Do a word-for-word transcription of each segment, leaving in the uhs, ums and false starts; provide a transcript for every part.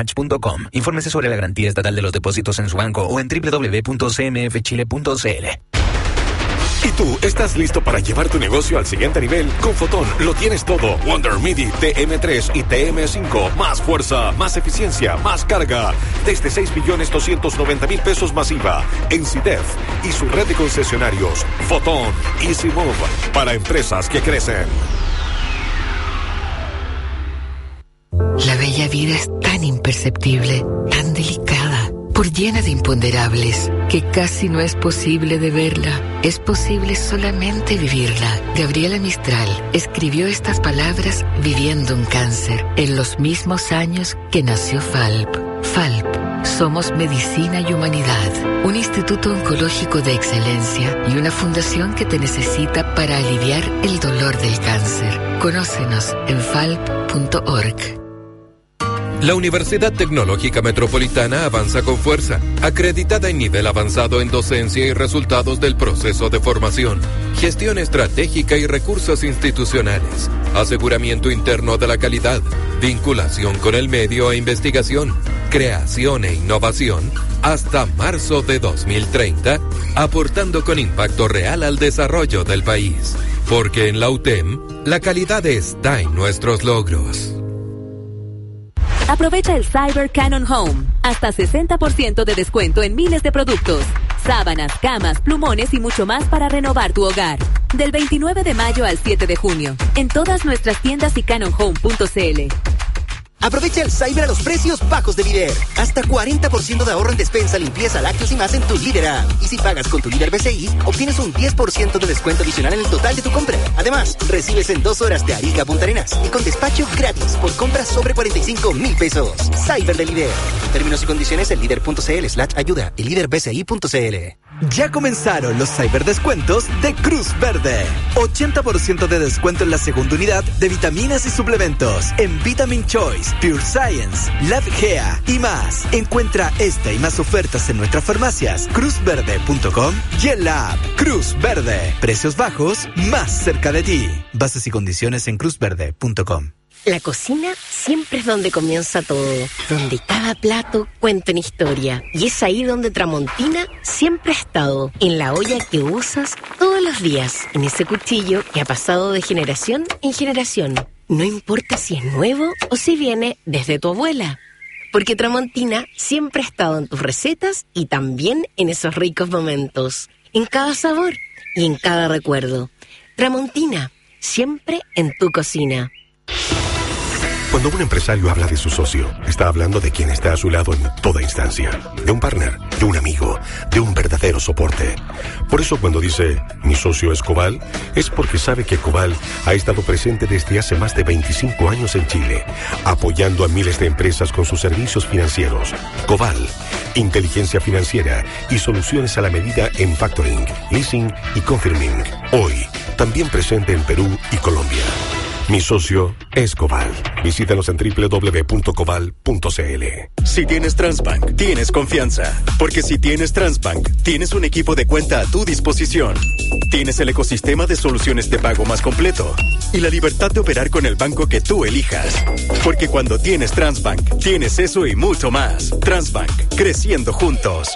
match punto com. Infórmese sobre la garantía estatal de los depósitos en su banco o en doble u doble u doble u punto c m f chile punto c l. ¿Y tú estás listo para llevar tu negocio al siguiente nivel? Con Fotón lo tienes todo. Wonder Midi T M tres y T M cinco. Más fuerza, más eficiencia, más carga. Desde seis millones doscientos noventa mil pesos masiva. En CIDEF y su red de concesionarios. Fotón. Easy Move. Para empresas que crecen. La bella vida es tan imperceptible, tan delicada, por llena de imponderables, que casi no es posible de verla. Es posible solamente vivirla. Gabriela Mistral escribió estas palabras viviendo un cáncer en los mismos años que nació F A L P. F A L P. Somos Medicina y Humanidad, un instituto oncológico de excelencia y una fundación que te necesita para aliviar el dolor del cáncer. Conócenos en falp punto org. La Universidad Tecnológica Metropolitana avanza con fuerza, acreditada en nivel avanzado en docencia y resultados del proceso de formación, gestión estratégica y recursos institucionales, aseguramiento interno de la calidad, vinculación con el medio e investigación, creación e innovación, hasta marzo de dos mil treinta, aportando con impacto real al desarrollo del país. Porque en la U T E M, la calidad está en nuestros logros. Aprovecha el Cyber Canon Home. Hasta sesenta por ciento de descuento en miles de productos. Sábanas, camas, plumones y mucho más para renovar tu hogar. Del veintinueve de mayo al siete de junio. En todas nuestras tiendas y canon home punto c l. Aprovecha el Cyber a los precios bajos de Líder. Hasta cuarenta por ciento de ahorro en despensa, limpieza, lácteos y más en tu Líder app. Y si pagas con tu Líder B C I, obtienes un diez por ciento de descuento adicional en el total de tu compra. Además, recibes en dos horas de Arica a Punta Arenas y con despacho gratis por compras sobre cuarenta y cinco mil pesos. Cyber de Líder. Términos y condiciones en líder punto c l slash ayuda y líder b c i punto c l. Ya comenzaron los cyberdescuentos de Cruz Verde. ochenta por ciento de descuento en la segunda unidad de vitaminas y suplementos en Vitamin Choice, Pure Science, Lab Gea y más. Encuentra esta y más ofertas en nuestras farmacias cruz verde punto com y en la app Cruz Verde. Precios bajos más cerca de ti. Bases y condiciones en cruz verde punto com. La cocina siempre es donde comienza todo, donde cada plato cuenta una historia. Y es ahí donde Tramontina siempre ha estado, en la olla que usas todos los días, en ese cuchillo que ha pasado de generación en generación. No importa si es nuevo o si viene desde tu abuela, porque Tramontina siempre ha estado en tus recetas y también en esos ricos momentos, en cada sabor y en cada recuerdo. Tramontina, siempre en tu cocina. Cuando un empresario habla de su socio, está hablando de quien está a su lado en toda instancia. De un partner, de un amigo, de un verdadero soporte. Por eso cuando dice, mi socio es Cobal, es porque sabe que Cobal ha estado presente desde hace más de veinticinco años en Chile, apoyando a miles de empresas con sus servicios financieros. Cobal, inteligencia financiera y soluciones a la medida en factoring, leasing y confirming. Hoy, también presente en Perú y Colombia. Mi socio es Cobal. Visítanos en doble u doble u doble u punto cobal punto c l. Si tienes Transbank, tienes confianza. Porque si tienes Transbank, tienes un equipo de cuenta a tu disposición. Tienes el ecosistema de soluciones de pago más completo. Y la libertad de operar con el banco que tú elijas. Porque cuando tienes Transbank, tienes eso y mucho más. Transbank, creciendo juntos.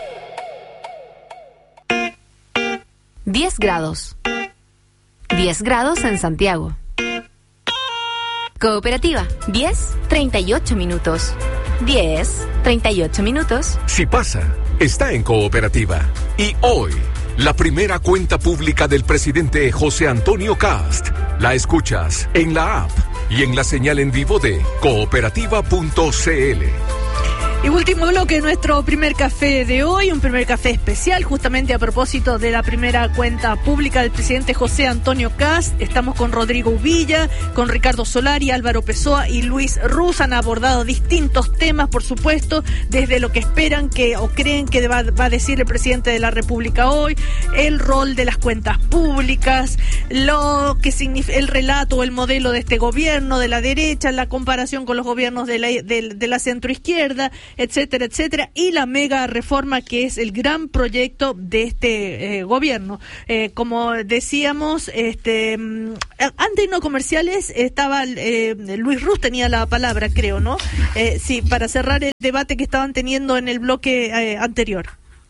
diez grados. diez grados en Santiago. Cooperativa, diez, treinta y ocho minutos. diez, treinta y ocho minutos. Si pasa, está en Cooperativa. Y hoy, la primera cuenta pública del presidente José Antonio Cast. La escuchas en la app y en la señal en vivo de cooperativa punto c l. Y último bloque de nuestro primer café de hoy, un primer café especial, justamente a propósito de la primera cuenta pública del presidente José Antonio Cast. Estamos con Rodrigo Uvilla, con Ricardo Solari, Álvaro Pessoa y Luis Ruz. Han abordado distintos temas, por supuesto, desde lo que esperan que o creen que va, va a decir el presidente de la República hoy, el rol de las cuentas públicas, lo que significa el relato o el modelo de este gobierno, de la derecha, la comparación con los gobiernos de la, de, de la centroizquierda. etcétera, etcétera, y la mega reforma que es el gran proyecto de este eh, gobierno. Eh, como decíamos, este, antes no comerciales estaba eh, Luis Ruz tenía la palabra, creo, ¿no? Eh, sí, para cerrar el debate que estaban teniendo en el bloque eh, anterior.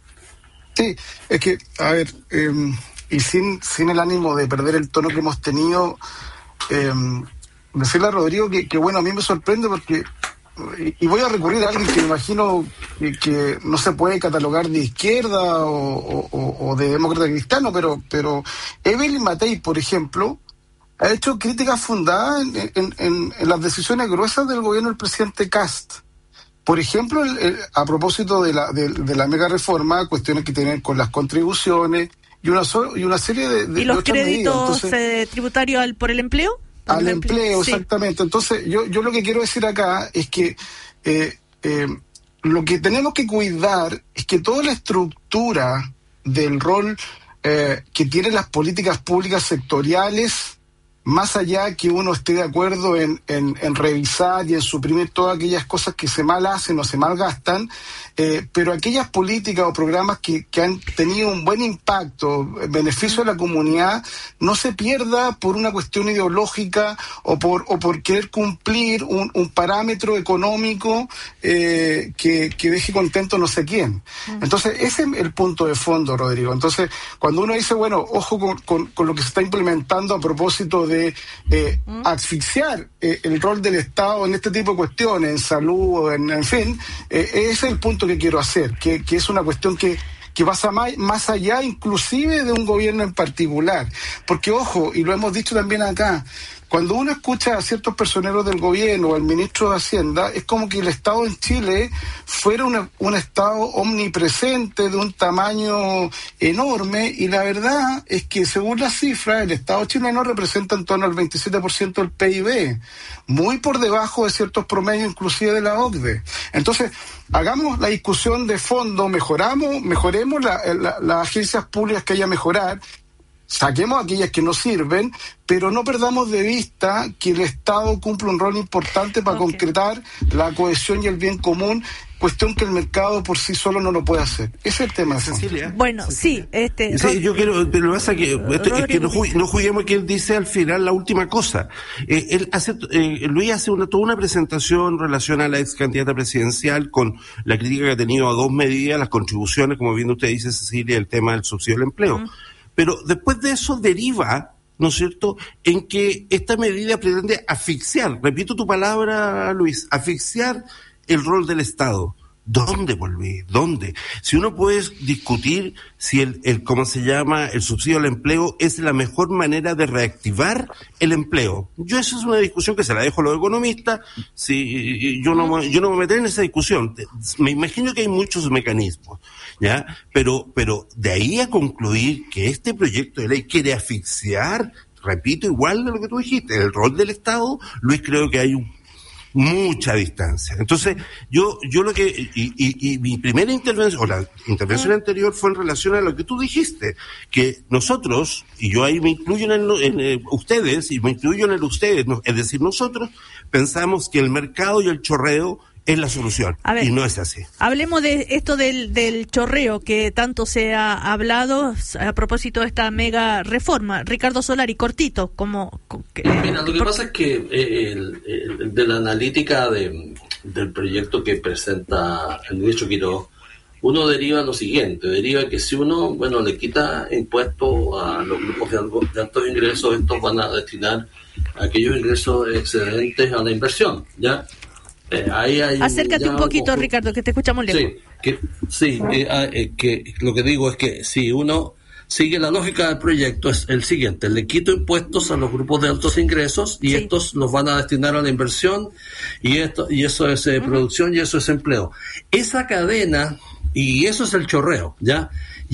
Sí, es que, a ver, eh, y sin, sin el ánimo de perder el tono que hemos tenido, eh, decirle a Rodrigo que, que, bueno, a mí me sorprende porque, y voy a recurrir a alguien que me imagino que, que no se puede catalogar de izquierda o, o, o de demócrata cristiano, pero, pero Evelyn Matei, por ejemplo, ha hecho críticas fundadas en, en, en, en las decisiones gruesas del gobierno del presidente Kast. Por ejemplo, el, el, a propósito de la, de, de la mega reforma, cuestiones que tienen con las contribuciones y una, so, y una serie de, de ¿Y los de otras créditos medidas. Entonces, eh, tributarios al, por el empleo? Al el empleo, empleo, exactamente. Sí. Entonces, yo, yo lo que quiero decir acá es que eh, eh, lo que tenemos que cuidar es que toda la estructura del rol eh, que tienen las políticas públicas sectoriales, más allá que uno esté de acuerdo en, en, en revisar y en suprimir todas aquellas cosas que se mal hacen o se mal gastan, eh, pero aquellas políticas o programas que, que han tenido un buen impacto, beneficio a la comunidad, no se pierda por una cuestión ideológica o por, o por querer cumplir un, un parámetro económico eh, que, que deje contento no sé quién. Entonces, ese es el punto de fondo, Rodrigo. Entonces, cuando uno dice, bueno, ojo con, con, con lo que se está implementando a propósito de de eh, ¿Mm? asfixiar eh, el rol del Estado en este tipo de cuestiones, en salud, en, en fin, eh, ese es el punto que quiero hacer, que, que es una cuestión que, que pasa más, más allá inclusive de un gobierno en particular. Porque, ojo, y lo hemos dicho también acá, cuando uno escucha a ciertos personeros del gobierno o al ministro de Hacienda, es como que el Estado en Chile fuera una, un Estado omnipresente de un tamaño enorme, y la verdad es que según las cifras, el Estado chileno representa en torno al veintisiete por ciento del P I B, muy por debajo de ciertos promedios inclusive de la O C D E. Entonces, hagamos la discusión de fondo, mejoramos, mejoremos la, la, las agencias públicas que haya mejorar, saquemos aquellas que no sirven, pero no perdamos de vista que el Estado cumple un rol importante para okay. concretar la cohesión y el bien común, cuestión que el mercado por sí solo no lo puede hacer. Ese es el tema. Cecilia. Bueno, sí, este... Sí, yo quiero, pero pasa que, esto, es que no, ju- no juguemos que él dice al final la última cosa. Eh, él hace, eh, Luis hace una, toda una presentación en relación a la ex candidata presidencial con la crítica que ha tenido a dos medidas, las contribuciones, como bien usted dice, Cecilia, el tema del subsidio al empleo. Uh-huh. Pero después de eso deriva, ¿no es cierto?, en que esta medida pretende asfixiar, repito tu palabra, Luis, asfixiar el rol del Estado. ¿Dónde, volví? ¿Dónde? Si uno puede discutir si el, el, ¿cómo se llama?, el subsidio al empleo es la mejor manera de reactivar el empleo. Yo eso es una discusión que se la dejo a los economistas, si, yo no, yo no me meteré en esa discusión. Me imagino que hay muchos mecanismos, ¿ya? Pero, pero de ahí a concluir que este proyecto de ley quiere asfixiar, repito, igual de lo que tú dijiste, el rol del Estado, Luis, creo que hay un mucha distancia. Entonces, yo yo lo que, y, y, y mi primera intervención, o la intervención anterior fue en relación a lo que tú dijiste, que nosotros, y yo ahí me incluyo en, el, en el, ustedes, y me incluyo en el ustedes, no, es decir, nosotros pensamos que el mercado y el chorreo es la solución, ver, y no es así. Hablemos de esto del, del chorreo que tanto se ha hablado a propósito de esta mega reforma. Ricardo Solari, cortito, como... Que, Mira, lo que por... pasa es que eh, el, el, de la analítica de, del proyecto que presenta el ministro Quiroz, uno deriva lo siguiente, deriva que si uno, bueno, le quita impuestos a los grupos de, algo, de altos ingresos, estos van a destinar a aquellos ingresos excedentes a la inversión, ¿ya? Eh, ahí hay Acércate un poquito, un poco... Ricardo, que te escuchamos lejos. Sí, que, sí eh, eh, que lo que digo es que si uno sigue la lógica del proyecto es el siguiente: le quito impuestos a los grupos de altos ingresos y sí. estos los van a destinar a la inversión, y esto y eso es eh, uh-huh. producción y eso es empleo. Esa cadena, y eso es el chorreo, ¿ya?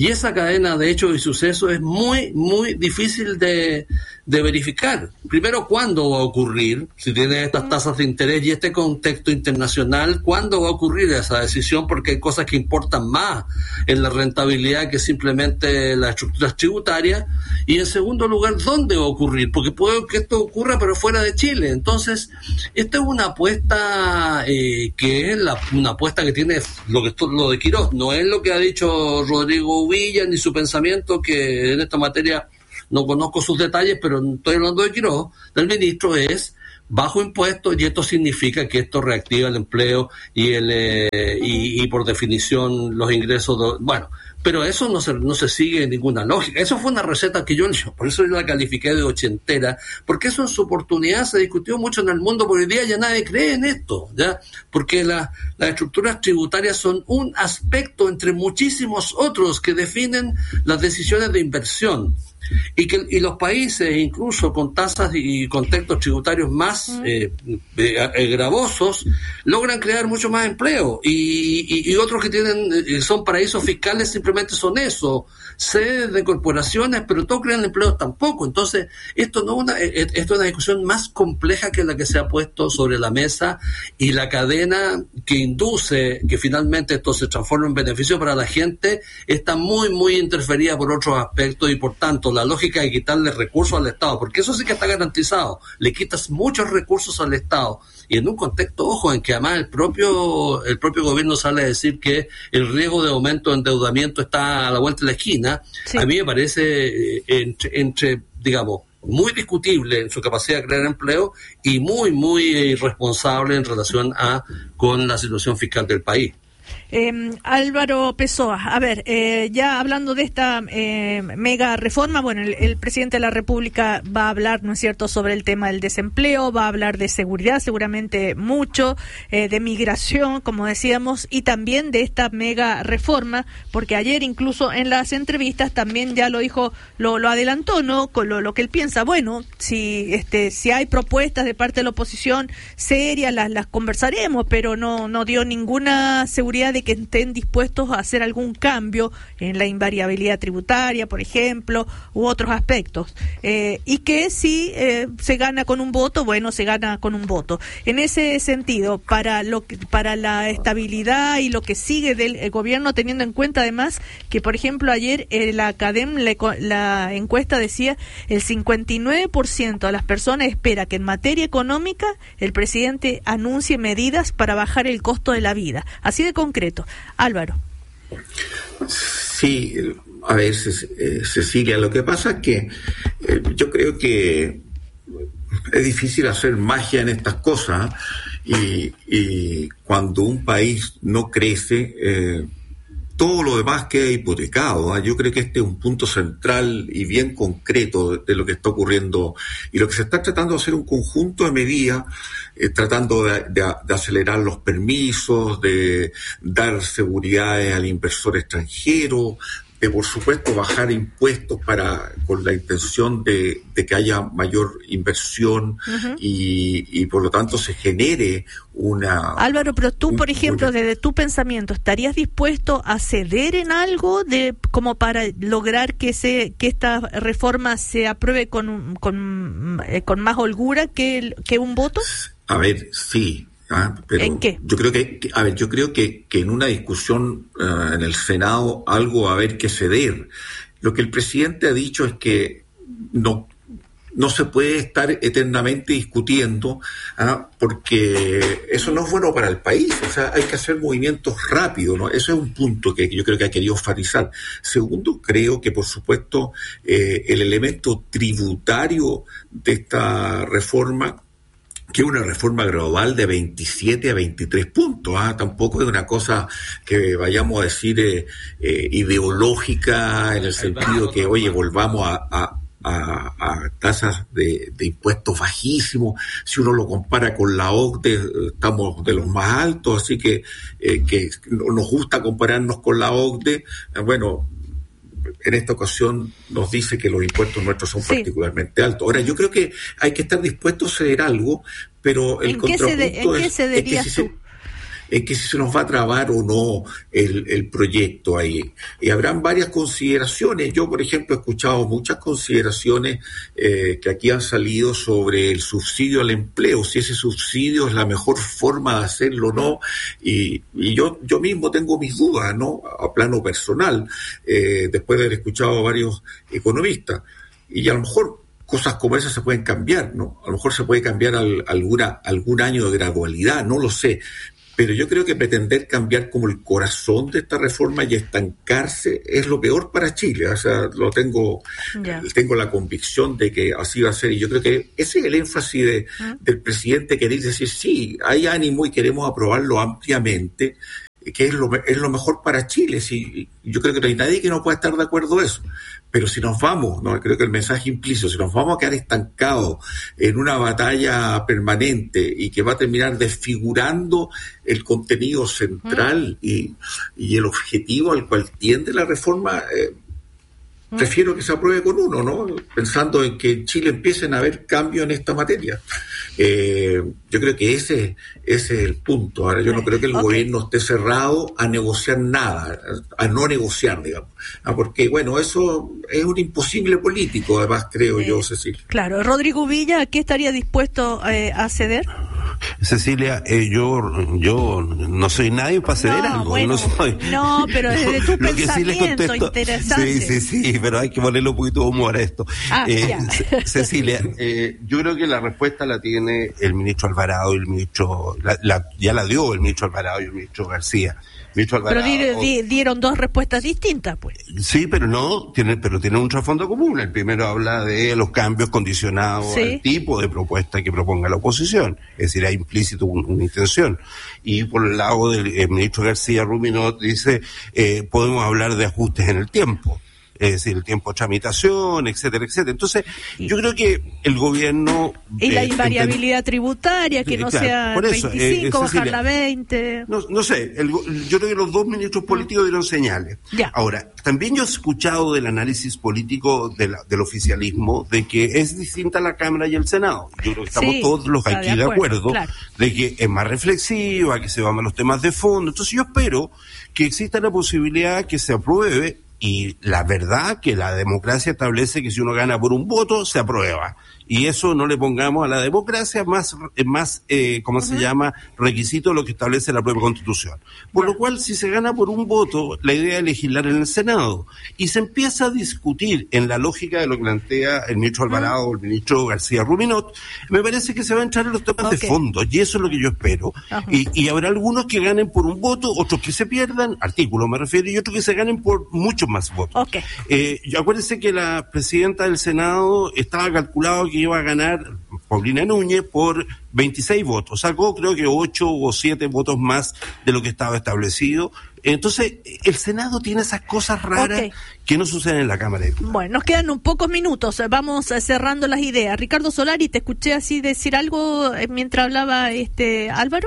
Y esa cadena de hechos y sucesos es muy, muy difícil de, de verificar. Primero, ¿cuándo va a ocurrir? Si tiene estas tasas de interés y este contexto internacional, ¿cuándo va a ocurrir esa decisión? Porque hay cosas que importan más en la rentabilidad que simplemente las estructuras tributarias. Y en segundo lugar, ¿dónde va a ocurrir? Porque puede que esto ocurra pero fuera de Chile. Entonces, esta es una apuesta eh, que es la, una apuesta que tiene lo que lo de Quirós. No es lo que ha dicho Rodrigo Villa ni su pensamiento, que en esta materia no conozco sus detalles, pero estoy hablando de Quirós, del ministro, es bajo impuestos, y esto significa que esto reactiva el empleo y el eh, y, y por definición los ingresos de, bueno, pero eso no se no se sigue ninguna lógica. Eso fue una receta que yo, por eso yo la califiqué de ochentera, porque eso en su oportunidad se discutió mucho en el mundo, porque hoy día ya nadie cree en esto, ya, porque la, las estructuras tributarias son un aspecto entre muchísimos otros que definen las decisiones de inversión. Y que y los países, incluso con tasas y contextos tributarios más eh, eh, gravosos, logran crear mucho más empleo, y, y, y otros que tienen eh, son paraísos fiscales simplemente son eso, sedes de corporaciones, pero todos crean empleos tampoco. Entonces, esto no una, eh, esto es una discusión más compleja que la que se ha puesto sobre la mesa, y la cadena que induce que finalmente esto se transforme en beneficio para la gente está muy, muy interferida por otros aspectos, y por tanto la lógica de quitarle recursos al Estado, porque eso sí que está garantizado, le quitas muchos recursos al Estado, y en un contexto, ojo, en que además el propio el propio gobierno sale a decir que el riesgo de aumento de endeudamiento está a la vuelta de la esquina. Sí. A mí me parece eh, entre, entre, digamos, muy discutible en su capacidad de crear empleo y muy, muy irresponsable en relación a con la situación fiscal del país. Eh, Álvaro Pessoa, a ver, eh, ya hablando de esta eh, mega reforma, bueno, el, el presidente de la República va a hablar, ¿no es cierto?, sobre el tema del desempleo, va a hablar de seguridad, seguramente mucho, eh, de migración, como decíamos, y también de esta mega reforma, porque ayer incluso en las entrevistas también ya lo dijo, lo, lo adelantó, ¿no?, con lo, lo que él piensa. Bueno, si este si hay propuestas de parte de la oposición serias, las, las conversaremos, pero no, no dio ninguna seguridad de que estén dispuestos a hacer algún cambio en la invariabilidad tributaria, por ejemplo, u otros aspectos. Eh, y que si eh, se gana con un voto, bueno, se gana con un voto. En ese sentido, para lo que, para la estabilidad y lo que sigue del el gobierno, teniendo en cuenta además que, por ejemplo, ayer eh, la Academ, la, la encuesta decía el cincuenta y nueve por ciento de las personas espera que en materia económica el presidente anuncie medidas para bajar el costo de la vida. Así de concreto. Álvaro. Sí, a ver, Cecilia, lo que pasa es que eh, yo creo que es difícil hacer magia en estas cosas, y, y cuando un país no crece, eh, todo lo demás queda hipotecado, ¿eh? Yo creo que este es un punto central y bien concreto de, de lo que está ocurriendo, y lo que se está tratando de hacer un conjunto de medidas, eh, tratando de, de, de acelerar los permisos, de dar seguridades al inversor extranjero, de, por supuesto, bajar impuestos para con la intención de, de que haya mayor inversión, uh-huh. y, y por lo tanto se genere una... Álvaro, pero tú, un, por ejemplo, una... desde tu pensamiento, ¿estarías dispuesto a ceder en algo de como para lograr que se que esta reforma se apruebe con con, eh, con más holgura que, que un voto? A ver, sí. Ah, pero ¿en qué? Yo creo que, que a ver, yo creo que, que en una discusión uh, en el Senado algo va a haber que ceder. Lo que el presidente ha dicho es que no no se puede estar eternamente discutiendo, ¿ah? Porque eso no es bueno para el país. O sea, hay que hacer movimientos rápidos, ¿no? Eso es un punto que yo creo que ha querido enfatizar. Segundo, creo que por supuesto eh, el elemento tributario de esta reforma, que es una reforma global de veintisiete a veintitrés puntos, ¿ah? Tampoco es una cosa que vayamos a decir eh, eh, ideológica, en el sentido que, oye, volvamos a, a, a, a tasas de, de impuestos bajísimos. Si uno lo compara con la O C D E, estamos de los más altos, así que, eh, que nos gusta compararnos con la O C D E. Eh, bueno, en esta ocasión nos dice que los impuestos nuestros son sí. particularmente altos. Ahora, yo creo que hay que estar dispuestos a ceder algo, pero el ¿En contrapunto qué se de, ¿en qué es, cederías es que si tú? Se, en que si se nos va a trabar o no el, el proyecto ahí. Y habrán varias consideraciones. Yo, por ejemplo, he escuchado muchas consideraciones eh, que aquí han salido sobre el subsidio al empleo, si ese subsidio es la mejor forma de hacerlo o no. Y, y yo, yo mismo tengo mis dudas, ¿no? A plano personal, eh, después de haber escuchado a varios economistas. Y a lo mejor cosas como esas se pueden cambiar, ¿no? A lo mejor se puede cambiar al, alguna, algún año de gradualidad, no lo sé. Pero yo creo que pretender cambiar como el corazón de esta reforma y estancarse es lo peor para Chile. O sea, lo tengo, yeah. tengo la convicción de que así va a ser. Y yo creo que ese es el énfasis de, ¿Mm? del presidente, que dice decir, sí, hay ánimo y queremos aprobarlo ampliamente, que es lo, es lo mejor para Chile. Sí, yo creo que no hay nadie que no pueda estar de acuerdo en eso. Pero si nos vamos, no, creo que el mensaje implícito, si nos vamos a quedar estancados en una batalla permanente y que va a terminar desfigurando el contenido central mm. y, y el objetivo al cual tiende la reforma, eh, mm. prefiero que se apruebe con uno, ¿no? Pensando en que en Chile empiecen a haber cambios en esta materia. Eh, yo creo que ese, ese es el punto. Ahora, yo no creo que el okay. gobierno esté cerrado a negociar nada, a no negociar, digamos. Ah, porque, bueno, eso es un imposible político, además, creo eh, yo, Cecilia. Claro. Rodrigo Villa, ¿a qué estaría dispuesto eh, a ceder? Cecilia, eh, yo yo no soy nadie para ceder no, algo. Bueno, no, soy. no, pero desde tu lo pensamiento, que sí les contesto, interesante. Sí, sí, sí, pero hay que ponerle un poquito de humor a esto. Ah, eh, Cecilia, eh, yo creo que la respuesta la tiene el ministro Alvarado y el ministro, la, la, ya la dio el ministro Alvarado y el ministro García. Ministro Alvarado, pero di, di, dieron dos respuestas distintas, pues. Sí, pero no, tiene, pero tienen un trasfondo común. El primero habla de los cambios condicionados ¿Sí? al tipo de propuesta que proponga la oposición. Es decir, hay implícito un, una intención. Y por el lado del ministro García Ruminot dice, eh, podemos hablar de ajustes en el tiempo. Es decir, el tiempo de tramitación, etcétera, etcétera. Entonces, yo creo que el gobierno... Y la eh, invariabilidad ent... tributaria, que no claro, sea por eso, veinticinco, eh, bajarla a veinte... No, no sé, el, yo creo que los dos ministros políticos dieron señales. Ya. Ahora, también yo he escuchado del análisis político de la, del oficialismo de que es distinta la Cámara y el Senado. Yo creo que estamos sí, todos los aquí de acuerdo, de, acuerdo claro. de que es más reflexiva, que se van a los temas de fondo. Entonces yo espero que exista la posibilidad que se apruebe. Y la verdad que la democracia establece que si uno gana por un voto, se aprueba. Y eso no le pongamos a la democracia más, más eh, ¿cómo uh-huh. se llama? Requisito de lo que establece la propia Constitución. Por lo cual, si se gana por un voto, la idea es legislar en el Senado. Y se empieza a discutir en la lógica de lo que plantea el ministro Alvarado o uh-huh. el ministro García Ruminot. Me parece que se va a entrar en los temas okay. de fondo. Y eso es lo que yo espero. Uh-huh. Y, y habrá algunos que ganen por un voto, otros que se pierdan, artículos me refiero, y otros que se ganen por muchos más votos. Okay. Eh, acuérdense que la presidenta del Senado estaba calculado que iba a ganar Paulina Núñez por veintiséis votos. Sacó creo que ocho o siete votos más de lo que estaba establecido. Entonces, el Senado tiene esas cosas raras okay. que no suceden en la Cámara de Diputados. Bueno, nos quedan un pocos minutos. Vamos cerrando las ideas. Ricardo Solari, ¿te escuché así decir algo mientras hablaba este Álvaro?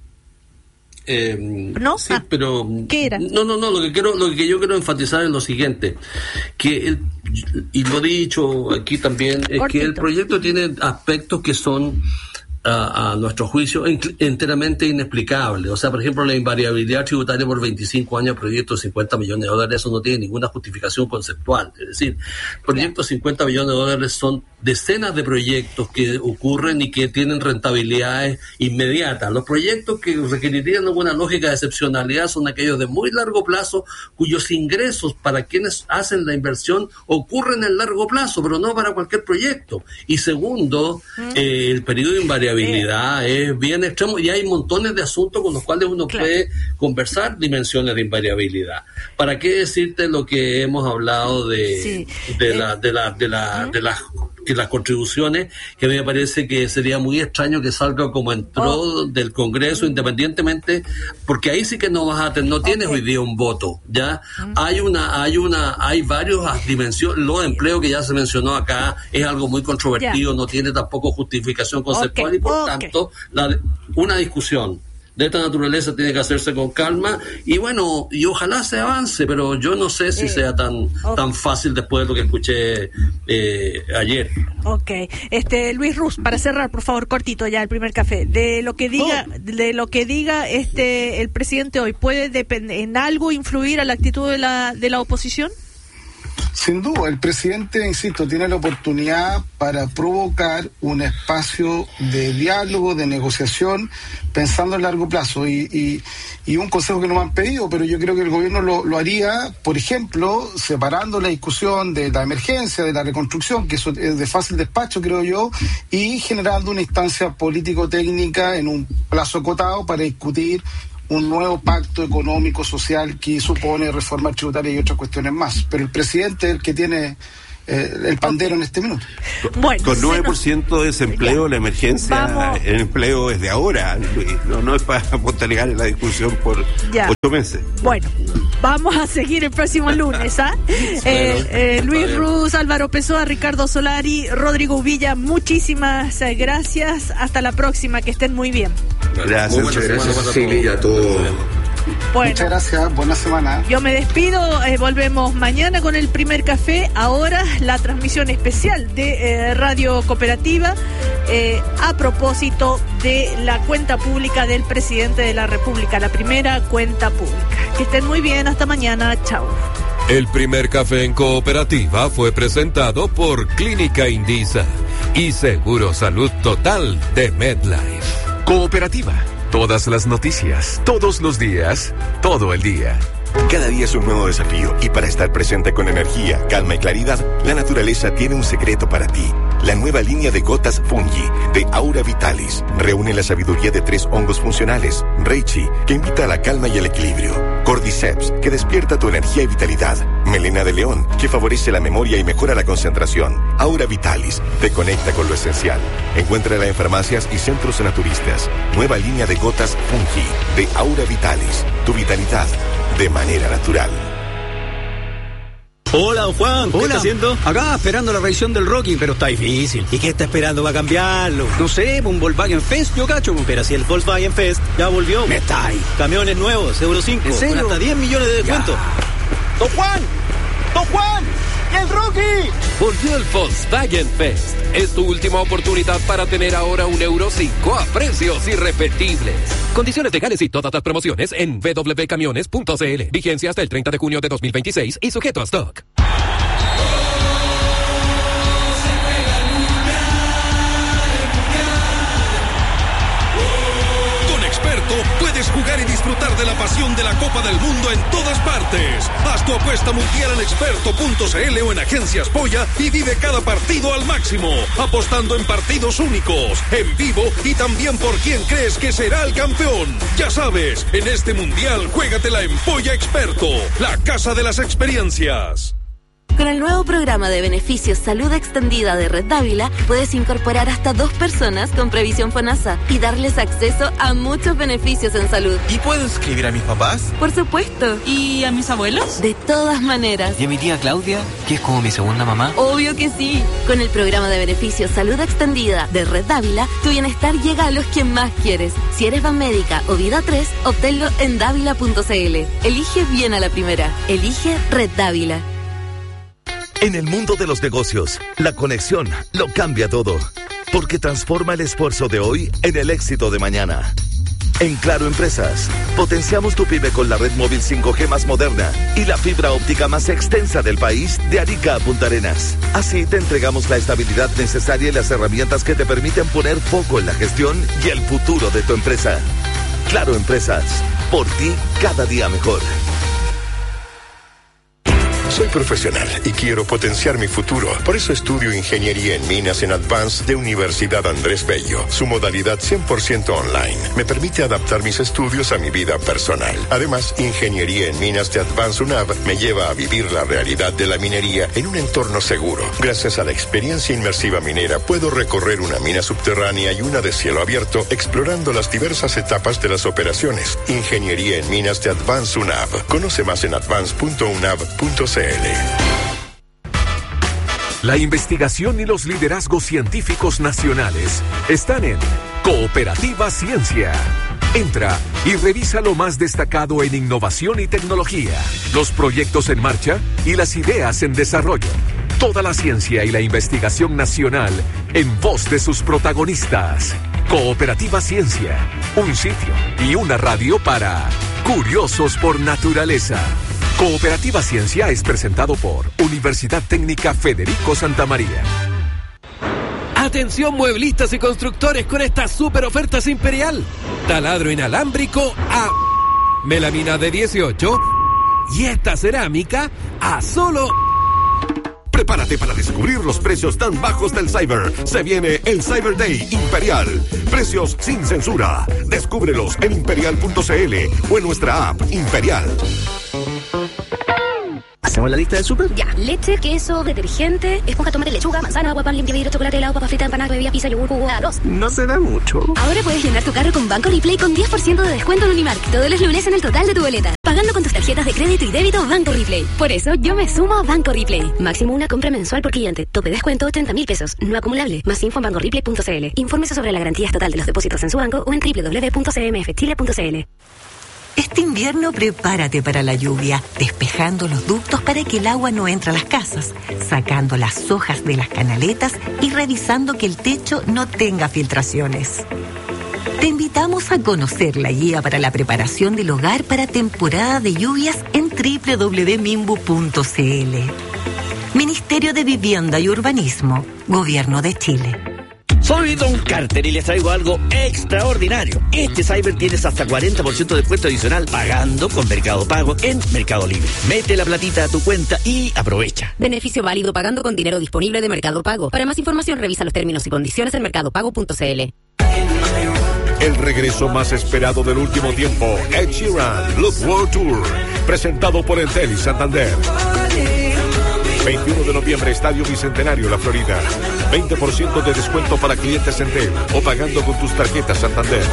Eh, ¿No? Sí, ah, pero ¿qué era? No, no, no, lo que quiero, lo que yo quiero enfatizar es lo siguiente, que el, y lo he dicho aquí también, es Cortito. que el proyecto tiene aspectos que son a, a nuestro juicio enteramente inexplicables. O sea, por ejemplo, la invariabilidad tributaria por veinticinco años, proyecto de cincuenta millones de dólares, eso no tiene ninguna justificación conceptual. Es decir, proyectos de cincuenta millones de dólares son decenas de proyectos que ocurren y que tienen rentabilidades inmediatas. Los proyectos que requerirían alguna lógica de excepcionalidad son aquellos de muy largo plazo, cuyos ingresos para quienes hacen la inversión ocurren en largo plazo, pero no para cualquier proyecto. Y segundo, ¿Mm? eh, el periodo de invariabilidad eh. es bien extremo y hay montones de asuntos con los cuales uno claro. puede conversar dimensiones de invariabilidad. ¿Para qué decirte lo que hemos hablado de, sí. de, eh. la, de la de la de las que las contribuciones, que me parece que sería muy extraño que salga como entró oh. del Congreso, independientemente, porque ahí sí que no vas a tener, no tienes okay. hoy día un voto, ya mm. hay una, hay una, hay varias dimensiones, lo de empleo que ya se mencionó acá es algo muy controvertido, yeah. no tiene tampoco justificación conceptual okay. y por okay. tanto la, una discusión de esta naturaleza tiene que hacerse con calma y bueno, y ojalá se avance, pero yo no sé si eh, sea tan okay. tan fácil después de lo que escuché eh, ayer. Ok, este Luis Ruz, para cerrar, por favor, cortito ya el primer café, de lo que diga, oh. de lo que diga este el presidente hoy, ¿puede depender en algo influir a la actitud de la de la oposición? Sin duda, el presidente, insisto, tiene la oportunidad para provocar un espacio de diálogo, de negociación, pensando en largo plazo. Y, y, y un consejo que no me han pedido, pero yo creo que el gobierno lo, lo haría, por ejemplo, separando la discusión de la emergencia, de la reconstrucción, que eso es de fácil despacho, creo yo, y generando una instancia político-técnica en un plazo acotado para discutir un nuevo pacto económico, social, que supone reforma tributaria y otras cuestiones más. Pero el presidente es el que tiene eh, el pandero en este minuto. Bueno, con nueve por ciento de desempleo, ya. La emergencia, Vamos. El empleo es de ahora, no, no es para postergar la discusión por ya. ocho meses. Bueno, vamos a seguir el próximo lunes, ¿ah? ¿eh? eh, eh, Luis Ruz, Álvaro Pessoa, Ricardo Solari, Rodrigo Uvilla, muchísimas gracias. Hasta la próxima, que estén muy bien. Gracias, muchas gracias, Cecilia, a todos. Bueno, muchas gracias, buena semana. Yo me despido, eh, volvemos mañana con el primer café. Ahora la transmisión especial de eh, Radio Cooperativa eh, a propósito de la cuenta pública del presidente de la República, la primera cuenta pública. Que estén muy bien, hasta mañana, chao. El primer café en Cooperativa fue presentado por Clínica Indisa y Seguro Salud Total de MedLife. Cooperativa. Todas las noticias, todos los días, todo el día. Cada día es un nuevo desafío y para estar presente con energía, calma y claridad, la naturaleza tiene un secreto para ti. La nueva línea de gotas Fungi de Aura Vitalis reúne la sabiduría de tres hongos funcionales. Reishi, que invita a la calma y el equilibrio. Cordyceps, que despierta tu energía y vitalidad. Melena de león, que favorece la memoria y mejora la concentración. Aura Vitalis, te conecta con lo esencial. Encuéntrala en farmacias y centros naturistas. Nueva línea de gotas Fungi de Aura Vitalis. Tu vitalidad de manera natural. Hola, don Juan, ¿qué Hola. está haciendo? Acá esperando la revisión del Rocking, pero está difícil. ¿Y qué está esperando para cambiarlo? No sé, un Volkswagen Fest, yo cacho. Pero si el Volkswagen Fest ya volvió. Me está ahí. Camiones nuevos, Euro cinco, ¿En serio? con hasta diez millones de descuento. ¡Don Juan! ¡Don Juan! ¡Y el Rocky! Volvió el Volkswagen Fest. Es tu última oportunidad para tener ahora un Euro cinco a precios irrepetibles. Condiciones legales y todas las promociones en w w w punto camiones punto c l. Vigencia hasta el treinta de junio de dos mil veintiséis y sujeto a stock. Puedes jugar y disfrutar de la pasión de la Copa del Mundo en todas partes. Haz tu apuesta mundial en experto punto c l o en Agencias Polla y vive cada partido al máximo, apostando en partidos únicos, en vivo y también por quién crees que será el campeón. Ya sabes, en este mundial juégatela en Polla Experto, la casa de las experiencias. Con el nuevo programa de beneficios Salud Extendida de Red Dávila, puedes incorporar hasta dos personas con previsión FONASA y darles acceso a muchos beneficios en salud. ¿Y puedo inscribir a mis papás? Por supuesto. ¿Y a mis abuelos? De todas maneras. ¿Y a mi tía Claudia, que es como mi segunda mamá? Obvio que sí. Con el programa de beneficios Salud Extendida de Red Dávila, tu bienestar llega a los que más quieres. Si eres Banmédica o Vida tres, obténlo en dávila punto c l. Elige bien a la primera. Elige Red Dávila. En el mundo de los negocios, la conexión lo cambia todo, porque transforma el esfuerzo de hoy en el éxito de mañana. En Claro Empresas, potenciamos tu pyme con la red móvil cinco G más moderna y la fibra óptica más extensa del país de Arica a Punta Arenas. Así te entregamos la estabilidad necesaria y las herramientas que te permiten poner foco en la gestión y el futuro de tu empresa. Claro Empresas, por ti cada día mejor. Soy profesional y quiero potenciar mi futuro. Por eso estudio Ingeniería en Minas en Advance de Universidad Andrés Bello. Su modalidad cien por ciento online me permite adaptar mis estudios a mi vida personal. Además, Ingeniería en Minas de Advance UNAV me lleva a vivir la realidad de la minería en un entorno seguro. Gracias a la experiencia inmersiva minera, puedo recorrer una mina subterránea y una de cielo abierto, explorando las diversas etapas de las operaciones. Ingeniería en Minas de Advance UNAV. Conoce más en advance punto unav punto c l. La investigación y los liderazgos científicos nacionales están en Cooperativa Ciencia. Entra y revisa lo más destacado en innovación y tecnología, los proyectos en marcha y las ideas en desarrollo. Toda la ciencia y la investigación nacional en voz de sus protagonistas. Cooperativa Ciencia, un sitio y una radio para curiosos por naturaleza. Cooperativa Ciencia es presentado por Universidad Técnica Federico Santa María. Atención mueblistas y constructores con estas super ofertas Imperial. Taladro inalámbrico a melamina de dieciocho y esta cerámica a solo... Prepárate para descubrir los precios tan bajos del Cyber. Se viene el Cyber Day Imperial. Precios sin censura. Descúbrelos en imperial punto c l o en nuestra app Imperial. ¿Hacemos la lista del súper? Ya, leche, queso, detergente, esponja, tomate, lechuga, manzana, agua, pan, limpia vidrio, chocolate, helado, papa frita, empanada, bebida, pizza, yogur, jugo, arroz. No será mucho. Ahora puedes llenar tu carro con Banco Replay con diez por ciento de descuento en Unimark todos los lunes en el total de tu boleta. Pagando con tus tarjetas de crédito y débito Banco Replay. Por eso yo me sumo a Banco Replay. Máximo una compra mensual por cliente. Tope de descuento ochenta mil pesos. No acumulable. Más info en banco replay punto c l. Infórmese sobre la garantía estatal de los depósitos en su banco o en doble u doble u doble u punto c m f chile punto c l. Este invierno prepárate para la lluvia, despejando los ductos para que el agua no entre a las casas, sacando las hojas de las canaletas y revisando que el techo no tenga filtraciones. Te invitamos a conocer la guía para la preparación del hogar para temporada de lluvias en doble u doble u doble u punto mimbu punto c l. Ministerio de Vivienda y Urbanismo, Gobierno de Chile. Soy Don Carter y les traigo algo extraordinario. Este Cyber tienes hasta cuarenta por ciento de descuento adicional pagando con Mercado Pago en Mercado Libre. Mete la platita a tu cuenta y aprovecha. Beneficio válido pagando con dinero disponible de Mercado Pago. Para más información revisa los términos y condiciones en mercado pago punto c l. El regreso más esperado del último tiempo, Ed Sheeran, Look World Tour, presentado por Entel y Santander. veintiuno de noviembre, Estadio Bicentenario, La Florida. veinte por ciento de descuento para clientes Entel o pagando con tus tarjetas Santander.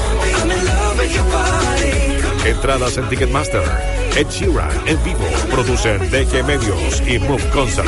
Entradas en Ticketmaster. Ed Sheeran en vivo. Producen D G Medios y Move Concert.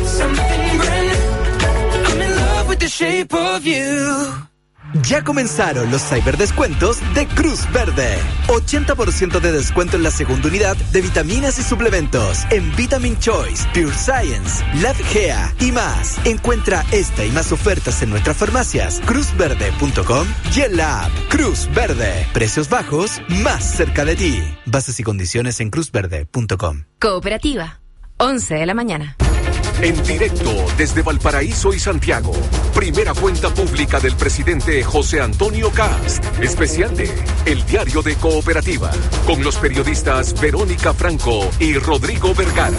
Ya comenzaron los cyberdescuentos de Cruz Verde. ochenta por ciento de descuento en la segunda unidad de vitaminas y suplementos en Vitamin Choice, Pure Science, Lab Gea y más. Encuentra esta y más ofertas en nuestras farmacias cruz verde punto com y en la app Cruz Verde. Precios bajos más cerca de ti. Bases y condiciones en cruz verde punto com. Cooperativa, once de la mañana. En directo desde Valparaíso y Santiago, primera cuenta pública del presidente José Antonio Cast, especial de El Diario de Cooperativa, con los periodistas Verónica Franco y Rodrigo Vergara.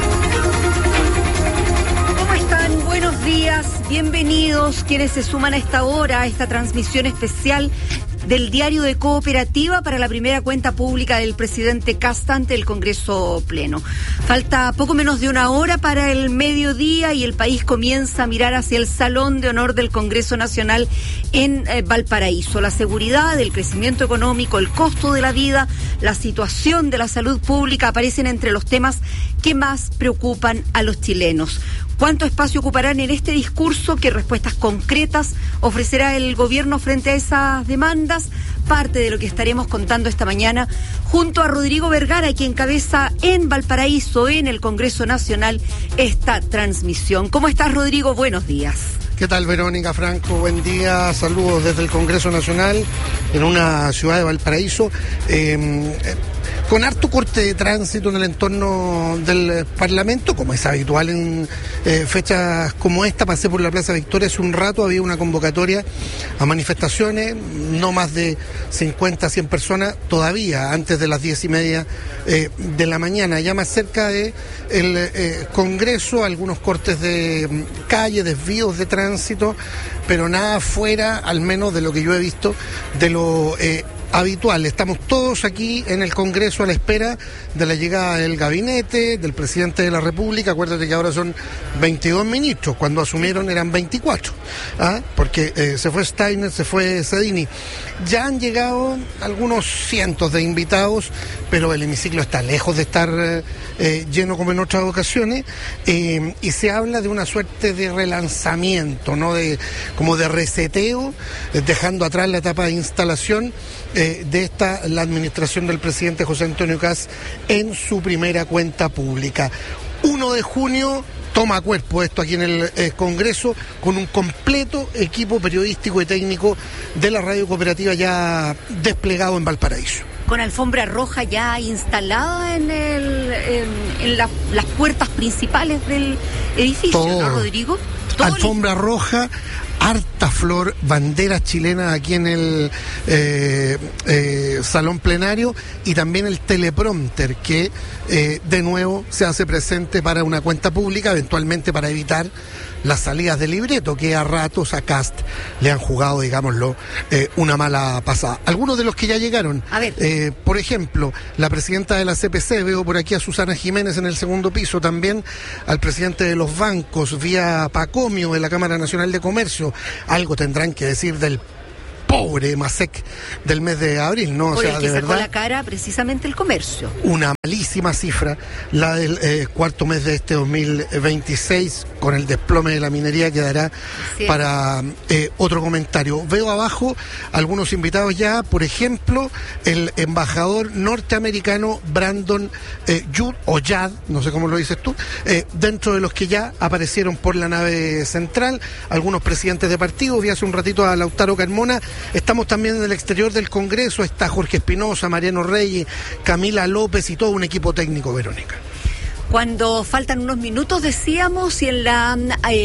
¿Cómo están? Buenos días, bienvenidos quienes se suman a esta hora, a esta transmisión especial del Diario de Cooperativa para la primera cuenta pública del presidente Kast ante el Congreso Pleno. Falta poco menos de una hora para el mediodía y el país comienza a mirar hacia el Salón de Honor del Congreso Nacional en eh, Valparaíso. La seguridad, el crecimiento económico, el costo de la vida, la situación de la salud pública aparecen entre los temas que más preocupan a los chilenos. ¿Cuánto espacio ocuparán en este discurso? ¿Qué respuestas concretas ofrecerá el gobierno frente a esas demandas? Parte de lo que estaremos contando esta mañana junto a Rodrigo Vergara, quien encabeza en Valparaíso, en el Congreso Nacional, esta transmisión. ¿Cómo estás, Rodrigo? Buenos días. ¿Qué tal, Verónica Franco? Buen día, saludos desde el Congreso Nacional, en una ciudad de Valparaíso, eh, eh, con harto corte de tránsito en el entorno del Parlamento, como es habitual en eh, fechas como esta. Pasé por la Plaza Victoria hace un rato, había una convocatoria a manifestaciones, no más de cincuenta, cien personas, todavía antes de las diez y media eh, de la mañana, ya más cerca de el eh, Congreso, algunos cortes de calle, desvíos de tránsito, pero nada fuera, al menos de lo que yo he visto, de lo eh, habitual. Estamos todos aquí en el Congreso a la espera de la llegada del gabinete, del presidente de la República. Acuérdate que ahora son veintidós ministros, cuando asumieron eran veinticuatro, ¿ah? porque eh, se fue Steiner, se fue Sedini. Ya han llegado algunos cientos de invitados, pero el hemiciclo está lejos de estar eh, lleno como en otras ocasiones, eh, y se habla de una suerte de relanzamiento, ¿no? de como de reseteo, eh, dejando atrás la etapa de instalación eh, de esta, la administración del presidente José Antonio Kast en su primera cuenta pública. uno de junio toma cuerpo esto aquí en el eh, Congreso con un completo equipo periodístico y técnico de la radio cooperativa ya desplegado en Valparaíso. Con alfombra roja ya instalada en, el, en, en la, las puertas principales del edificio, todo, ¿no, Rodrigo? Todo alfombra listo. Roja, harta flor, banderas chilenas aquí en el eh, eh, salón plenario y también el teleprompter que eh, de nuevo se hace presente para una cuenta pública, eventualmente para evitar las salidas del libreto que a ratos a Kast le han jugado, digámoslo, eh, una mala pasada. Algunos de los que ya llegaron, a ver. Eh, por ejemplo, la presidenta de la C P C, veo por aquí a Susana Jiménez en el segundo piso, también al presidente de los bancos, vía Pacomio de la Cámara Nacional de Comercio. Algo tendrán que decir del pobre Masek del mes de abril, ¿no? O Por sea, el que de sacó verdad, la cara precisamente el comercio. Una malísima cifra, la del eh, cuarto mes de este dos mil veintiséis, con el desplome de la minería, quedará sí. para eh, otro comentario. Veo abajo algunos invitados ya, por ejemplo, el embajador norteamericano Brandon eh, Yud, o Yad, no sé cómo lo dices tú, eh, dentro de los que ya aparecieron por la nave central, algunos presidentes de partidos, vi hace un ratito a Lautaro Carmona. Estamos también en el exterior del Congreso, está Jorge Espinosa, Mariano Reyes, Camila López y todo un equipo técnico, Verónica. Cuando faltan unos minutos, decíamos, y en la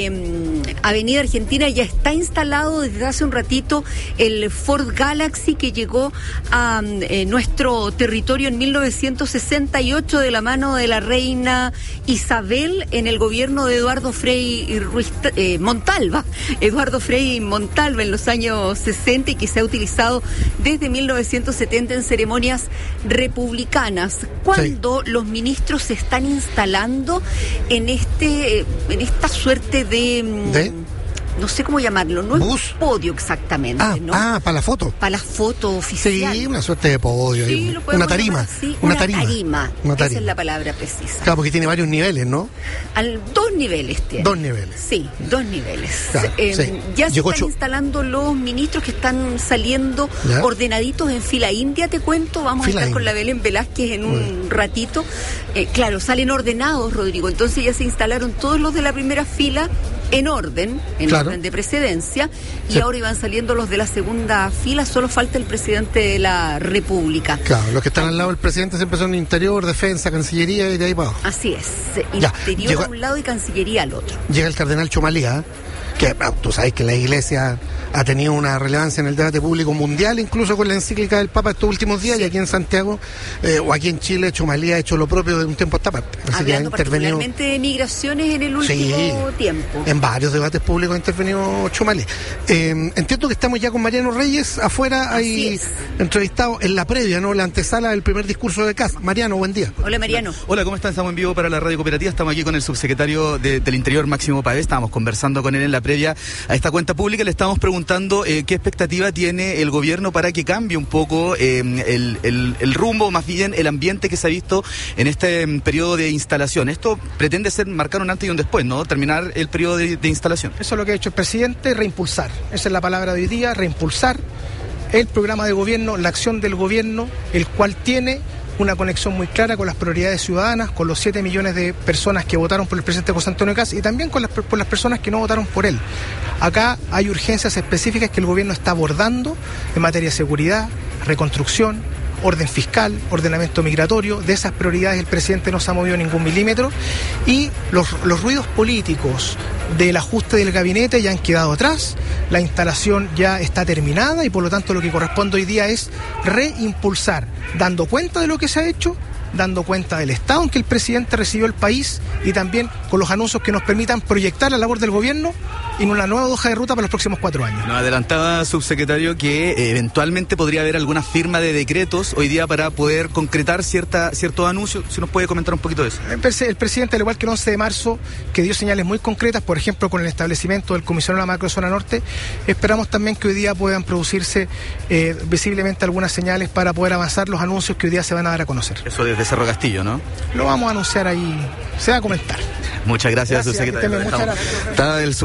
eh, Avenida Argentina ya está instalado desde hace un ratito el Ford Galaxy que llegó a eh, nuestro territorio en mil novecientos sesenta y ocho de la mano de la reina Isabel en el gobierno de Eduardo Frei Ruiz, eh, Montalva, Eduardo Frei Montalva en los años sesenta y que se ha utilizado desde mil novecientos setenta en ceremonias republicanas. Cuando sí. los ministros se están instalando instalando en este en esta suerte de, ¿De? no sé cómo llamarlo, no ¿Bus? es un podio exactamente, ah, ¿no? Ah, para la foto. Para la foto oficial. Sí, una suerte de podio. Sí, lo una tarima. Sí, una, una tarima. tarima. Una tarima. Esa es la palabra precisa. Claro, porque tiene varios niveles, ¿no? Al, dos niveles tiene. Dos niveles. Sí, dos niveles. Claro, eh, sí. Ya se Llegó están cho- instalando los ministros que están saliendo ¿Ya? ordenaditos en fila india, te cuento. Vamos fila a estar india. con la Belén Velázquez en un Uy. ratito. Eh, claro, salen ordenados, Rodrigo. Entonces ya se instalaron todos los de la primera fila en orden, en claro. orden de precedencia, y sí. ahora iban saliendo los de la segunda fila, solo falta el presidente de la República. Claro, los que están al lado del presidente siempre son Interior, Defensa, Cancillería y de ahí para abajo. Así es, ya. Interior Llega, a un lado y Cancillería al otro. Llega el cardenal Chomalía, que tú sabes que la Iglesia ha tenido una relevancia en el debate público mundial, incluso con la encíclica del Papa estos últimos días, sí. y aquí en Santiago eh, o aquí en Chile, Chomalía ha hecho lo propio de un tiempo a esta parte. Así Hablando particularmente de migraciones en el último sí, tiempo. En varios debates públicos ha intervenido Chomalía. Eh, entiendo que estamos ya con Mariano Reyes, afuera hay entrevistado en la previa, ¿no? La antesala del primer discurso de Kast. Mariano, buen día. Hola, Mariano. Hola, ¿cómo están? Estamos en vivo para la Radio Cooperativa, estamos aquí con el subsecretario de, del Interior, Máximo Pavés, estábamos conversando con él en la previa a esta cuenta pública, le estamos preguntando eh, qué expectativa tiene el gobierno para que cambie un poco eh, el, el, el rumbo, más bien el ambiente que se ha visto en este um, periodo de instalación. Esto pretende ser marcar un antes y un después, ¿no? Terminar el periodo de, de instalación. Eso es lo que ha hecho el presidente, reimpulsar. Esa es la palabra de hoy día, reimpulsar el programa de gobierno, la acción del gobierno, el cual tiene una conexión muy clara con las prioridades ciudadanas, con los siete millones de personas que votaron por el presidente José Antonio Kast y también con las, por las personas que no votaron por él. Acá hay urgencias específicas que el gobierno está abordando en materia de seguridad, reconstrucción, orden fiscal, ordenamiento migratorio. De esas prioridades el presidente no se ha movido ningún milímetro y los, los ruidos políticos del ajuste del gabinete ya han quedado atrás, la instalación ya está terminada y por lo tanto lo que corresponde hoy día es reimpulsar, dando cuenta de lo que se ha hecho, dando cuenta del estado en que el presidente recibió el país y también con los anuncios que nos permitan proyectar la labor del gobierno en una nueva hoja de ruta para los próximos cuatro años. Nos adelantaba, subsecretario, que eh, eventualmente podría haber alguna firma de decretos hoy día para poder concretar cierta, ciertos anuncios. Si nos puede comentar un poquito de eso. El presidente, al igual que el once de marzo, que dio señales muy concretas, por ejemplo, con el establecimiento del comisionado de la macrozona norte, esperamos también que hoy día puedan producirse eh, visiblemente algunas señales para poder avanzar los anuncios que hoy día se van a dar a conocer. Eso desde Cerro Castillo, ¿no? Lo vamos a anunciar ahí, se va a comentar. Muchas gracias, gracias subsecretario. Muchas gracias. Está el subsecretario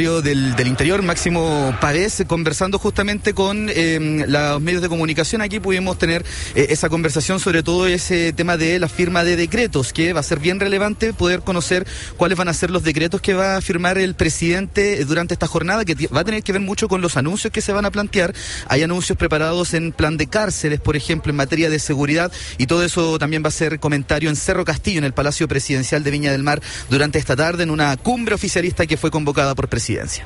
subsecretario del, del Interior, Máximo Pavés, conversando justamente con eh, los medios de comunicación. Aquí pudimos tener eh, esa conversación sobre todo ese tema de la firma de decretos, que va a ser bien relevante poder conocer cuáles van a ser los decretos que va a firmar el presidente durante esta jornada, que va a tener que ver mucho con los anuncios que se van a plantear. Hay anuncios preparados en plan de cárceles, por ejemplo, en materia de seguridad, y todo eso también va a ser comentario en Cerro Castillo, en el Palacio Presidencial de Viña del Mar, durante esta tarde, en una cumbre oficialista que fue convocada por Presidencia.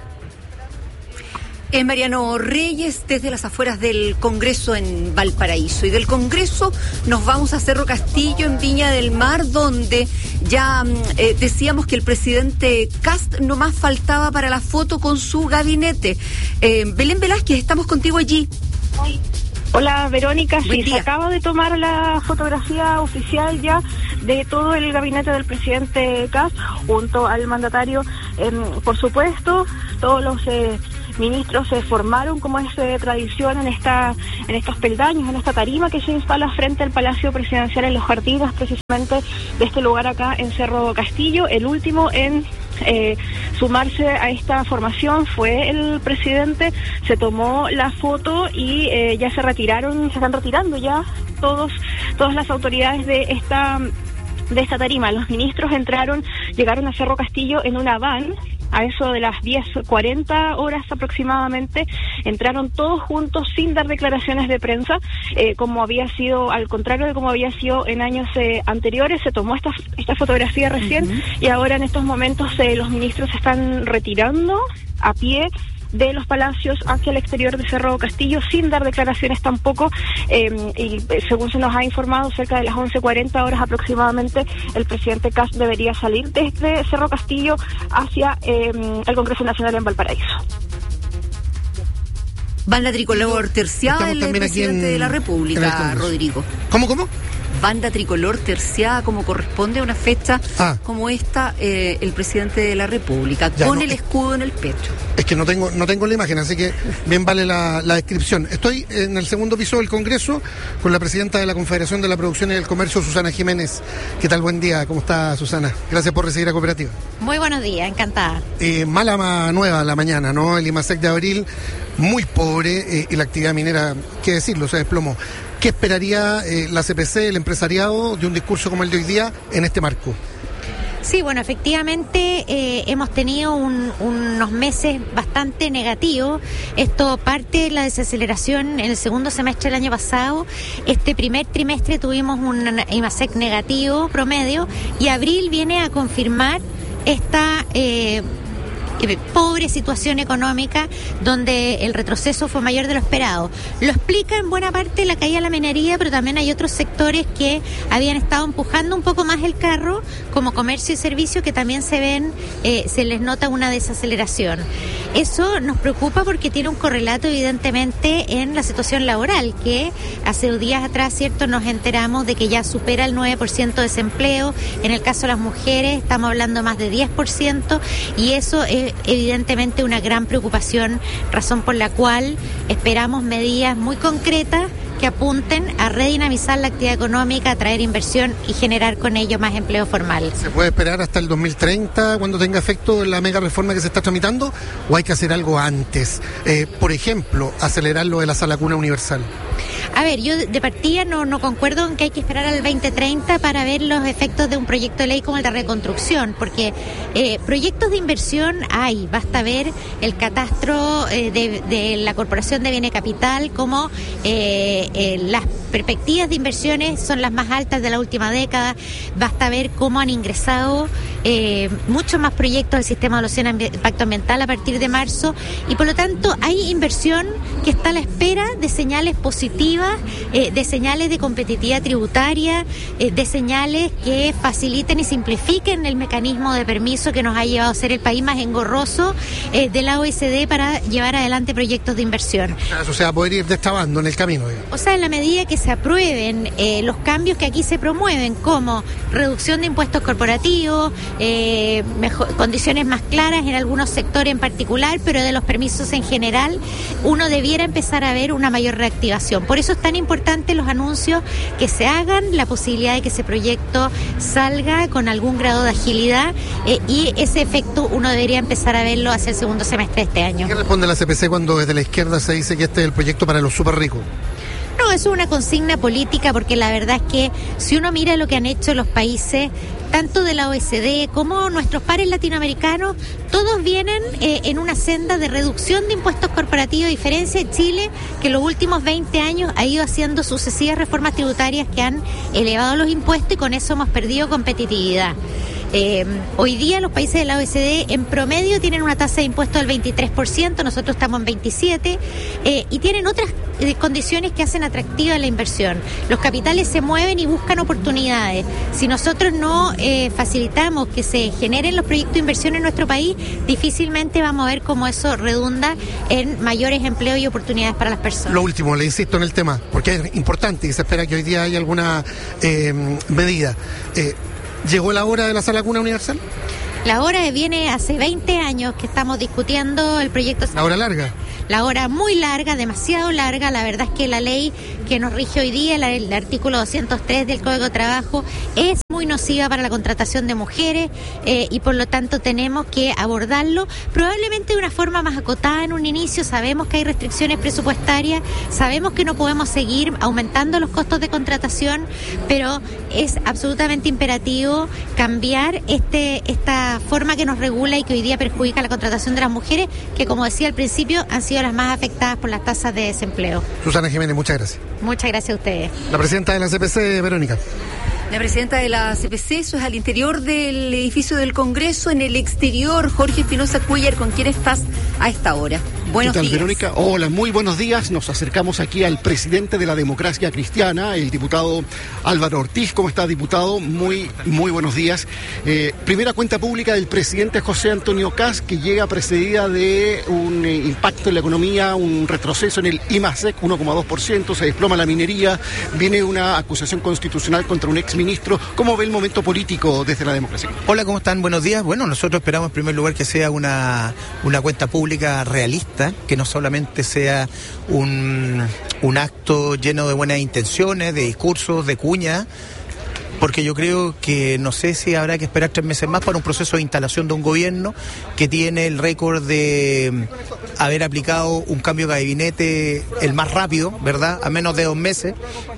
Es Mariano Reyes desde las afueras del Congreso en Valparaíso. Y del Congreso nos vamos a Cerro Castillo en Viña del Mar, donde ya eh, decíamos que el presidente Kast nomás faltaba para la foto con su gabinete. Eh, Belén Velázquez, estamos contigo allí. Hola Verónica, Buen sí, día. se acaba de tomar la fotografía oficial ya de todo el gabinete del presidente Kast junto al mandatario. Eh, por supuesto, todos los eh, ministros se formaron como es eh, tradición en esta en estos peldaños, en esta tarima que se instala frente al Palacio Presidencial en los jardines precisamente de este lugar acá en Cerro Castillo. El último en Eh, sumarse a esta formación fue el presidente, se tomó la foto y eh, ya se retiraron, se están retirando ya todos, todas las autoridades de esta de esta tarima. Los ministros entraron, llegaron a Cerro Castillo en una van. A eso de las diez cuarenta horas aproximadamente, entraron todos juntos sin dar declaraciones de prensa, eh, como había sido, al contrario de como había sido en años eh, anteriores. Se tomó esta esta fotografía recién, uh-huh. Y ahora en estos momentos eh, los ministros se están retirando a pie de los palacios hacia el exterior de Cerro Castillo sin dar declaraciones tampoco, eh, y según se nos ha informado, cerca de las once cuarenta horas aproximadamente el presidente Kast debería salir desde Cerro Castillo hacia eh, el Congreso Nacional en Valparaíso. Banda tricolor terciada del presidente en, de la República, Rodrigo. ¿Cómo, cómo? Banda tricolor terciada como corresponde a una fecha ah. como esta, eh, el presidente de la República, ya, con no, el escudo en el pecho. Es que no tengo no tengo la imagen, así que bien vale la, la descripción. Estoy en el segundo piso del Congreso con la presidenta de la Confederación de la Producción y del Comercio, Susana Jiménez. ¿Qué tal? Buen día, ¿cómo está Susana? Gracias por recibir a Cooperativa. Muy buenos días, encantada. Eh, mala nueva la mañana, ¿no? El IMASEC de abril, muy pobre, eh, y la actividad minera, qué decirlo, se desplomó. ¿Qué esperaría eh, la C P C, el empresariado, de un discurso como el de hoy día en este marco? Sí, bueno, efectivamente eh, hemos tenido un, unos meses bastante negativos. Esto parte de la desaceleración en el segundo semestre del año pasado. Este primer trimestre tuvimos un IMASEC negativo promedio y abril viene a confirmar esta Eh, pobre situación económica donde el retroceso fue mayor de lo esperado. Lo explica en buena parte la caída de la minería, pero también hay otros sectores que habían estado empujando un poco más el carro, como comercio y servicio, que también se ven, eh, se les nota una desaceleración. Eso nos preocupa porque tiene un correlato evidentemente en la situación laboral, que hace días atrás, cierto, nos enteramos de que ya supera el nueve por ciento de desempleo. En el caso de las mujeres estamos hablando más de diez por ciento, y eso es evidentemente una gran preocupación, razón por la cual esperamos medidas muy concretas que apunten a redinamizar la actividad económica, atraer inversión y generar con ello más empleo formal. ¿Se puede esperar hasta el dos mil treinta cuando tenga efecto la mega reforma que se está tramitando, o hay que hacer algo antes? Eh, por ejemplo, acelerar lo de la sala cuna universal. A ver, yo de partida no, no concuerdo en que hay que esperar al veinte treinta para ver los efectos de un proyecto de ley como el de reconstrucción, porque eh, proyectos de inversión hay, basta ver el catastro eh, de, de la Corporación de Bienes Capital, como eh, eh, las perspectivas de inversiones son las más altas de la última década, basta ver cómo han ingresado eh, muchos más proyectos del sistema de evaluación de impacto ambiental a partir de marzo, y por lo tanto hay inversión que está a la espera de señales positivas, eh, de señales de competitividad tributaria, eh, de señales que faciliten y simplifiquen el mecanismo de permiso que nos ha llevado a ser el país más engorroso eh, de la O E C D para llevar adelante proyectos de inversión. O sea, poder ir destrabando en el camino. Digamos. O sea, en la medida que se aprueben eh, los cambios que aquí se promueven, como reducción de impuestos corporativos, eh, mejor, condiciones más claras en algunos sectores en particular, pero de los permisos en general, uno debiera empezar a ver una mayor reactivación. Por eso eso es tan importante los anuncios que se hagan, la posibilidad de que ese proyecto salga con algún grado de agilidad eh, y ese efecto uno debería empezar a verlo hacia el segundo semestre de este año. ¿Qué responde la C P C cuando desde la izquierda se dice que este es el proyecto para los súper ricos? No, eso es una consigna política porque la verdad es que si uno mira lo que han hecho los países, tanto de la O E C D como nuestros pares latinoamericanos, todos vienen eh, en una senda de reducción de impuestos corporativos, a diferencia de Chile, que en los últimos veinte años ha ido haciendo sucesivas reformas tributarias que han elevado los impuestos y con eso hemos perdido competitividad. Eh, hoy día los países de la O E C D en promedio tienen una tasa de impuesto del veintitrés por ciento, nosotros estamos en veintisiete por ciento eh, y tienen otras eh, condiciones que hacen atractiva la inversión. Los capitales se mueven y buscan oportunidades. Si nosotros no eh, facilitamos que se generen los proyectos de inversión en nuestro país, difícilmente vamos a ver cómo eso redunda en mayores empleos y oportunidades para las personas. Lo último, le insisto en el tema, porque es importante y se espera que hoy día haya alguna eh, medida. Eh, ¿Llegó la hora de la sala cuna universal? La hora viene hace veinte años que estamos discutiendo el proyecto. ¿La hora larga? La hora muy larga, demasiado larga. La verdad es que la ley que nos rige hoy día, el, el artículo doscientos tres del Código de Trabajo, es muy nociva para la contratación de mujeres eh, y por lo tanto tenemos que abordarlo probablemente de una forma más acotada en un inicio. Sabemos que hay restricciones presupuestarias, sabemos que no podemos seguir aumentando los costos de contratación, pero es absolutamente imperativo cambiar este esta forma que nos regula y que hoy día perjudica la contratación de las mujeres, que como decía al principio han sido las más afectadas por las tasas de desempleo. Susana Jiménez, muchas gracias. Muchas gracias a ustedes. La presidenta de la C P C, Verónica. La presidenta de la C P C, eso es al interior del edificio del Congreso, en el exterior, Jorge Espinosa Cuellar, ¿con quién estás a esta hora? Buenos ¿Qué tal, días. Verónica? Hola, muy buenos días. Nos acercamos aquí al presidente de la democracia cristiana, el diputado Álvaro Ortiz. ¿Cómo está, diputado? Muy, muy buenos días. Eh, primera cuenta pública del presidente José Antonio Kast, que llega precedida de un eh, impacto en la economía, un retroceso en el I M A S E C, uno coma dos por ciento, se desploma la minería, viene una acusación constitucional contra un exministro. ¿Cómo ve el momento político desde la democracia? Hola, ¿cómo están? Buenos días. Bueno, nosotros esperamos en primer lugar que sea una, una cuenta pública realista, que no solamente sea un, un acto lleno de buenas intenciones, de discursos, de cuñas, porque yo creo que no sé si habrá que esperar tres meses más para un proceso de instalación de un gobierno que tiene el récord de haber aplicado un cambio de gabinete el más rápido, ¿verdad?, a menos de dos meses,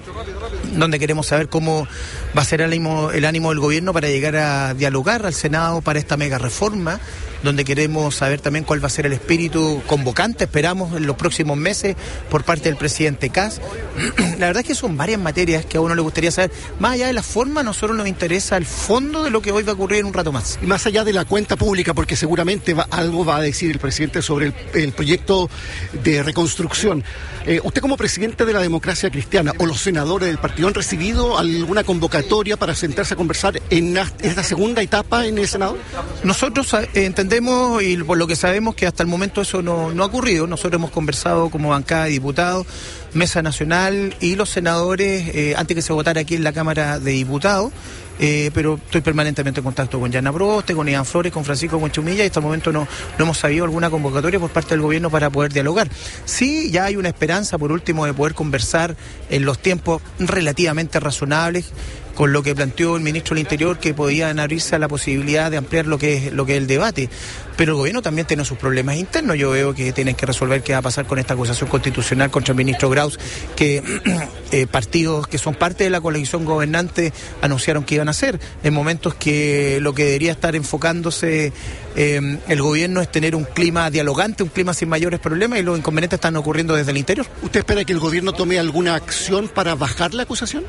donde queremos saber cómo va a ser el ánimo, el ánimo del gobierno para llegar a dialogar al Senado para esta mega reforma, donde queremos saber también cuál va a ser el espíritu convocante, esperamos en los próximos meses, por parte del presidente Kast. La verdad es que son varias materias que a uno le gustaría saber. Más allá de la forma, a nosotros nos interesa el fondo de lo que hoy va a ocurrir en un rato más. Y más allá de la cuenta pública, porque seguramente va, algo va a decir el presidente sobre el, el proyecto de reconstrucción. Eh, usted como presidente de la democracia cristiana o los senadores del partido, ¿han recibido alguna convocatoria para sentarse a conversar en esta segunda etapa en el Senado? Nosotros eh, entendemos y por lo que sabemos que hasta el momento eso no, no ha ocurrido. Nosotros hemos conversado como bancada de diputados, Mesa Nacional y los senadores eh, antes que se votara aquí en la Cámara de Diputados. Eh, pero estoy permanentemente en contacto con Yana Proste, con Iván Flores, con Francisco Conchumilla y hasta el momento no, no hemos sabido alguna convocatoria por parte del gobierno para poder dialogar. Sí, ya hay una esperanza, por último, de poder conversar en los tiempos relativamente razonables, con lo que planteó el ministro del Interior, que podían abrirse a la posibilidad de ampliar lo que es lo que es el debate. Pero el gobierno también tiene sus problemas internos. Yo veo que tienen que resolver qué va a pasar con esta acusación constitucional contra el ministro Graus, que eh, partidos que son parte de la coalición gobernante anunciaron que iban a hacer, en momentos que lo que debería estar enfocándose eh, el gobierno es tener un clima dialogante, un clima sin mayores problemas, y los inconvenientes están ocurriendo desde el interior. ¿Usted espera que el gobierno tome alguna acción para bajar la acusación?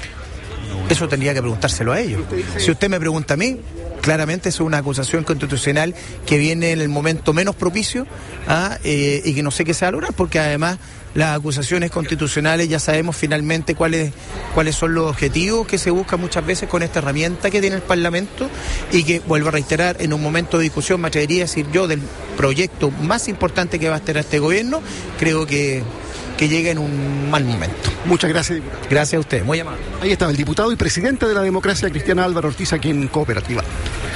Eso tendría que preguntárselo a ellos. Si usted me pregunta a mí, claramente es una acusación constitucional que viene en el momento menos propicio ¿ah? eh, y que no sé qué se va a lograr, porque además las acusaciones constitucionales ya sabemos finalmente cuáles cuáles son los objetivos que se buscan muchas veces con esta herramienta que tiene el Parlamento, y que, vuelvo a reiterar, en un momento de discusión, me atrevería a decir yo, del proyecto más importante que va a tener este gobierno, creo que que llega en un mal momento. Muchas gracias, diputado. Gracias a usted, muy amable. Ahí estaba el diputado y presidente de la democracia cristiana Álvaro Ortiz, aquí en Cooperativa.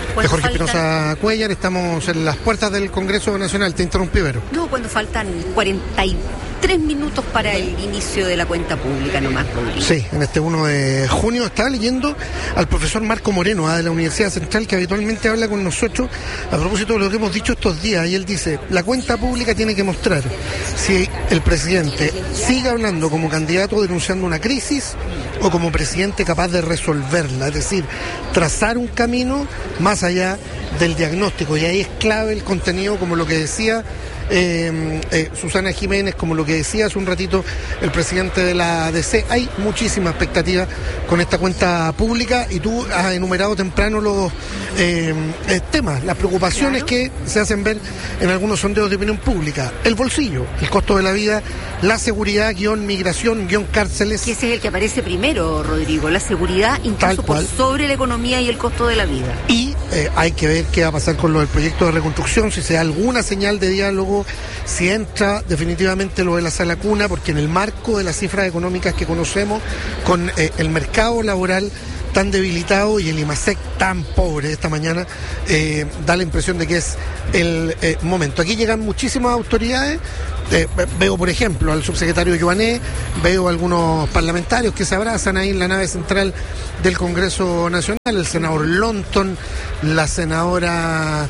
de Jorge Espinosa Cuellar. Estamos en las puertas del Congreso Nacional. Te interrumpí, Vero. No, cuando faltan cuarenta y tres minutos para el inicio de la cuenta pública nomás, Rodrigo. Sí, en este uno de junio estaba leyendo al profesor Marco Moreno, ¿ah? de la Universidad Central, que habitualmente habla con nosotros a propósito de lo que hemos dicho estos días, y él dice, la cuenta pública tiene que mostrar si el presidente sigue hablando como candidato denunciando una crisis o como presidente capaz de resolverla, es decir, trazar un camino más allá del diagnóstico, y ahí es clave el contenido, como lo que decía Eh, eh, Susana Jiménez, como lo que decía hace un ratito el presidente de la A D C. Hay muchísima expectativa con esta cuenta pública, y tú has enumerado temprano los eh, eh, temas, las preocupaciones claro. que se hacen ver en algunos sondeos de opinión pública. El bolsillo, el costo de la vida, la seguridad, guión migración, guión cárceles. Y ese es el que aparece primero, Rodrigo, la seguridad incluso por sobre la economía y el costo de la vida. Y eh, hay que ver qué va a pasar con lo del proyecto de reconstrucción, si se da alguna señal de diálogo, si entra definitivamente lo de la sala cuna, porque en el marco de las cifras económicas que conocemos, con eh, el mercado laboral tan debilitado y el IMASEC tan pobre esta mañana, eh, da la impresión de que es el eh, momento. Aquí llegan muchísimas autoridades, eh, veo por ejemplo al subsecretario Joané, veo algunos parlamentarios que se abrazan ahí en la nave central del Congreso Nacional, el senador Lonton, la senadora...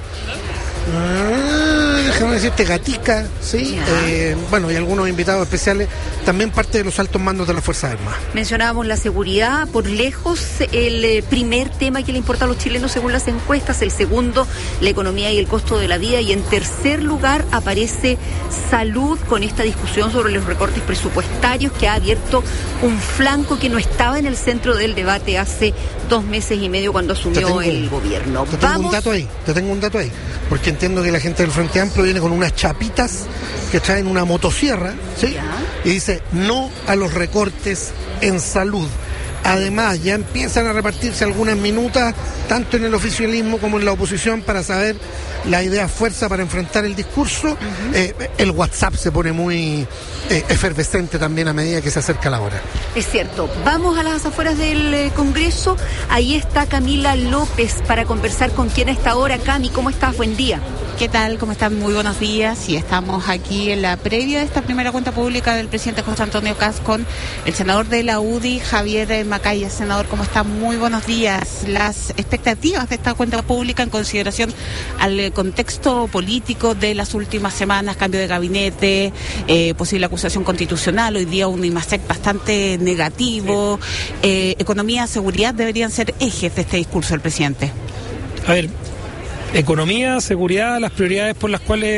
déjame decirte, Gatica, ¿sí? Eh, bueno, y algunos invitados especiales, también parte de los altos mandos de las Fuerzas Armadas. Mencionábamos la seguridad, por lejos el eh, primer tema que le importa a los chilenos según las encuestas, el segundo, la economía y el costo de la vida, y en tercer lugar aparece salud, con esta discusión sobre los recortes presupuestarios que ha abierto un flanco que no estaba en el centro del debate hace dos meses y medio cuando asumió tengo, el gobierno. Te tengo un dato ahí, te tengo un dato ahí, porque entiendo que la gente del Frente Amplio viene con unas chapitas que traen una motosierra, ¿sí? ¿Ya? Y dice no a los recortes en salud. Además, ya empiezan a repartirse algunas minutas, tanto en el oficialismo como en la oposición, para saber la idea fuerza para enfrentar el discurso. Uh-huh. Eh, el WhatsApp se pone muy eh, efervescente también a medida que se acerca la hora. Es cierto. Vamos a las afueras del eh, Congreso. Ahí está Camila López para conversar con quien a esta hora. Cami, ¿cómo estás? Buen día. ¿Qué tal? ¿Cómo están? Muy buenos días. Y estamos aquí en la previa de esta primera cuenta pública del presidente José Antonio Kast con el senador de la U D I, Javier Macaya. Senador, ¿cómo está? Muy buenos días. Las expectativas de esta cuenta pública en consideración al contexto político de las últimas semanas, cambio de gabinete, eh, posible acusación constitucional, hoy día un IMASEC bastante negativo, eh, economía, seguridad deberían ser ejes de este discurso del presidente. A ver, economía, seguridad, las prioridades por las cuales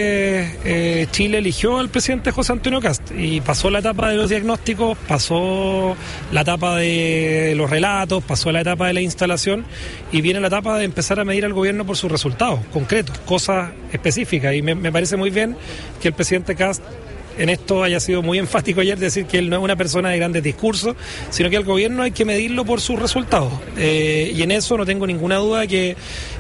eh, Chile eligió al presidente José Antonio Kast, y pasó la etapa de los diagnósticos, pasó la etapa de los relatos, pasó la etapa de la instalación, y viene la etapa de empezar a medir al gobierno por sus resultados concretos, cosas específicas, y me, me parece muy bien que el presidente Kast en esto haya sido muy enfático ayer, decir que él no es una persona de grandes discursos, sino que al gobierno hay que medirlo por sus resultados, eh, y en eso no tengo ninguna duda que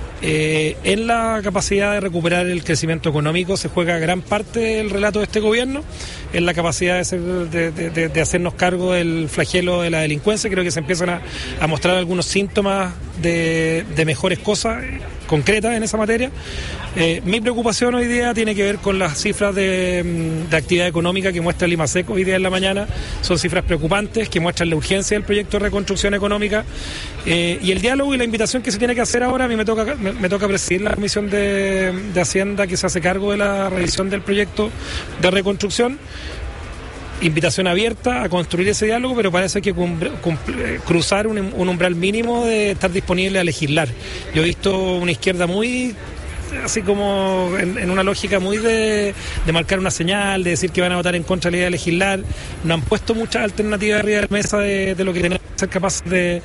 Eh, en la capacidad de recuperar el crecimiento económico se juega gran parte del relato de este gobierno, en la capacidad de, ser, de, de, de hacernos cargo del flagelo de la delincuencia. Creo que se empiezan a, a mostrar algunos síntomas de, de mejores cosas concretas en esa materia. Eh, mi preocupación hoy día tiene que ver con las cifras de, de actividad económica que muestra el IMASEC hoy día en la mañana. Son cifras preocupantes que muestran la urgencia del proyecto de reconstrucción económica, eh, y el diálogo y la invitación que se tiene que hacer ahora. A mí me toca, me, me toca presidir la comisión de, de Hacienda que se hace cargo de la revisión del proyecto de reconstrucción. Invitación abierta a construir ese diálogo, pero parece que cruzar un, un umbral mínimo de estar disponible a legislar. Yo he visto una izquierda muy, así como en, en una lógica muy de, de marcar una señal, de decir que van a votar en contra de la idea de legislar. No han puesto muchas alternativas arriba de la mesa de, de lo que tenemos que ser capaces de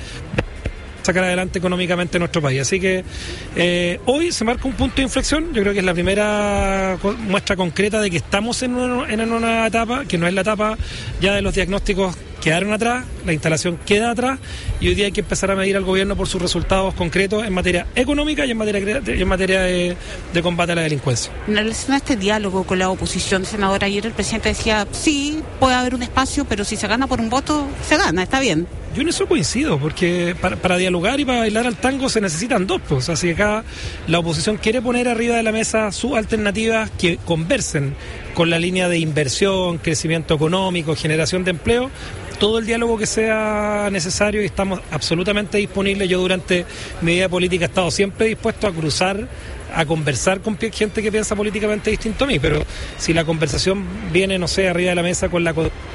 sacar adelante económicamente nuestro país. Así que eh, hoy se marca un punto de inflexión. Yo creo que es la primera muestra concreta de que estamos en una, en una etapa que no es la etapa ya de los diagnósticos quedaron atrás, la instalación queda atrás y hoy día hay que empezar a medir al gobierno por sus resultados concretos en materia económica y en materia, y en materia de, de combate a la delincuencia. En relación a este diálogo con la oposición, senador, ayer el presidente decía, sí, puede haber un espacio, pero si se gana por un voto, se gana, está bien. Yo en eso coincido, porque para, para dialogar y para bailar al tango se necesitan dos, pues. Así que acá la oposición quiere poner arriba de la mesa sus alternativas que conversen con la línea de inversión, crecimiento económico, generación de empleo, todo el diálogo que sea necesario y estamos absolutamente disponibles. Yo durante mi vida política he estado siempre dispuesto a cruzar, a conversar con gente que piensa políticamente distinto a mí, pero si la conversación viene, no sé, arriba de la mesa con la...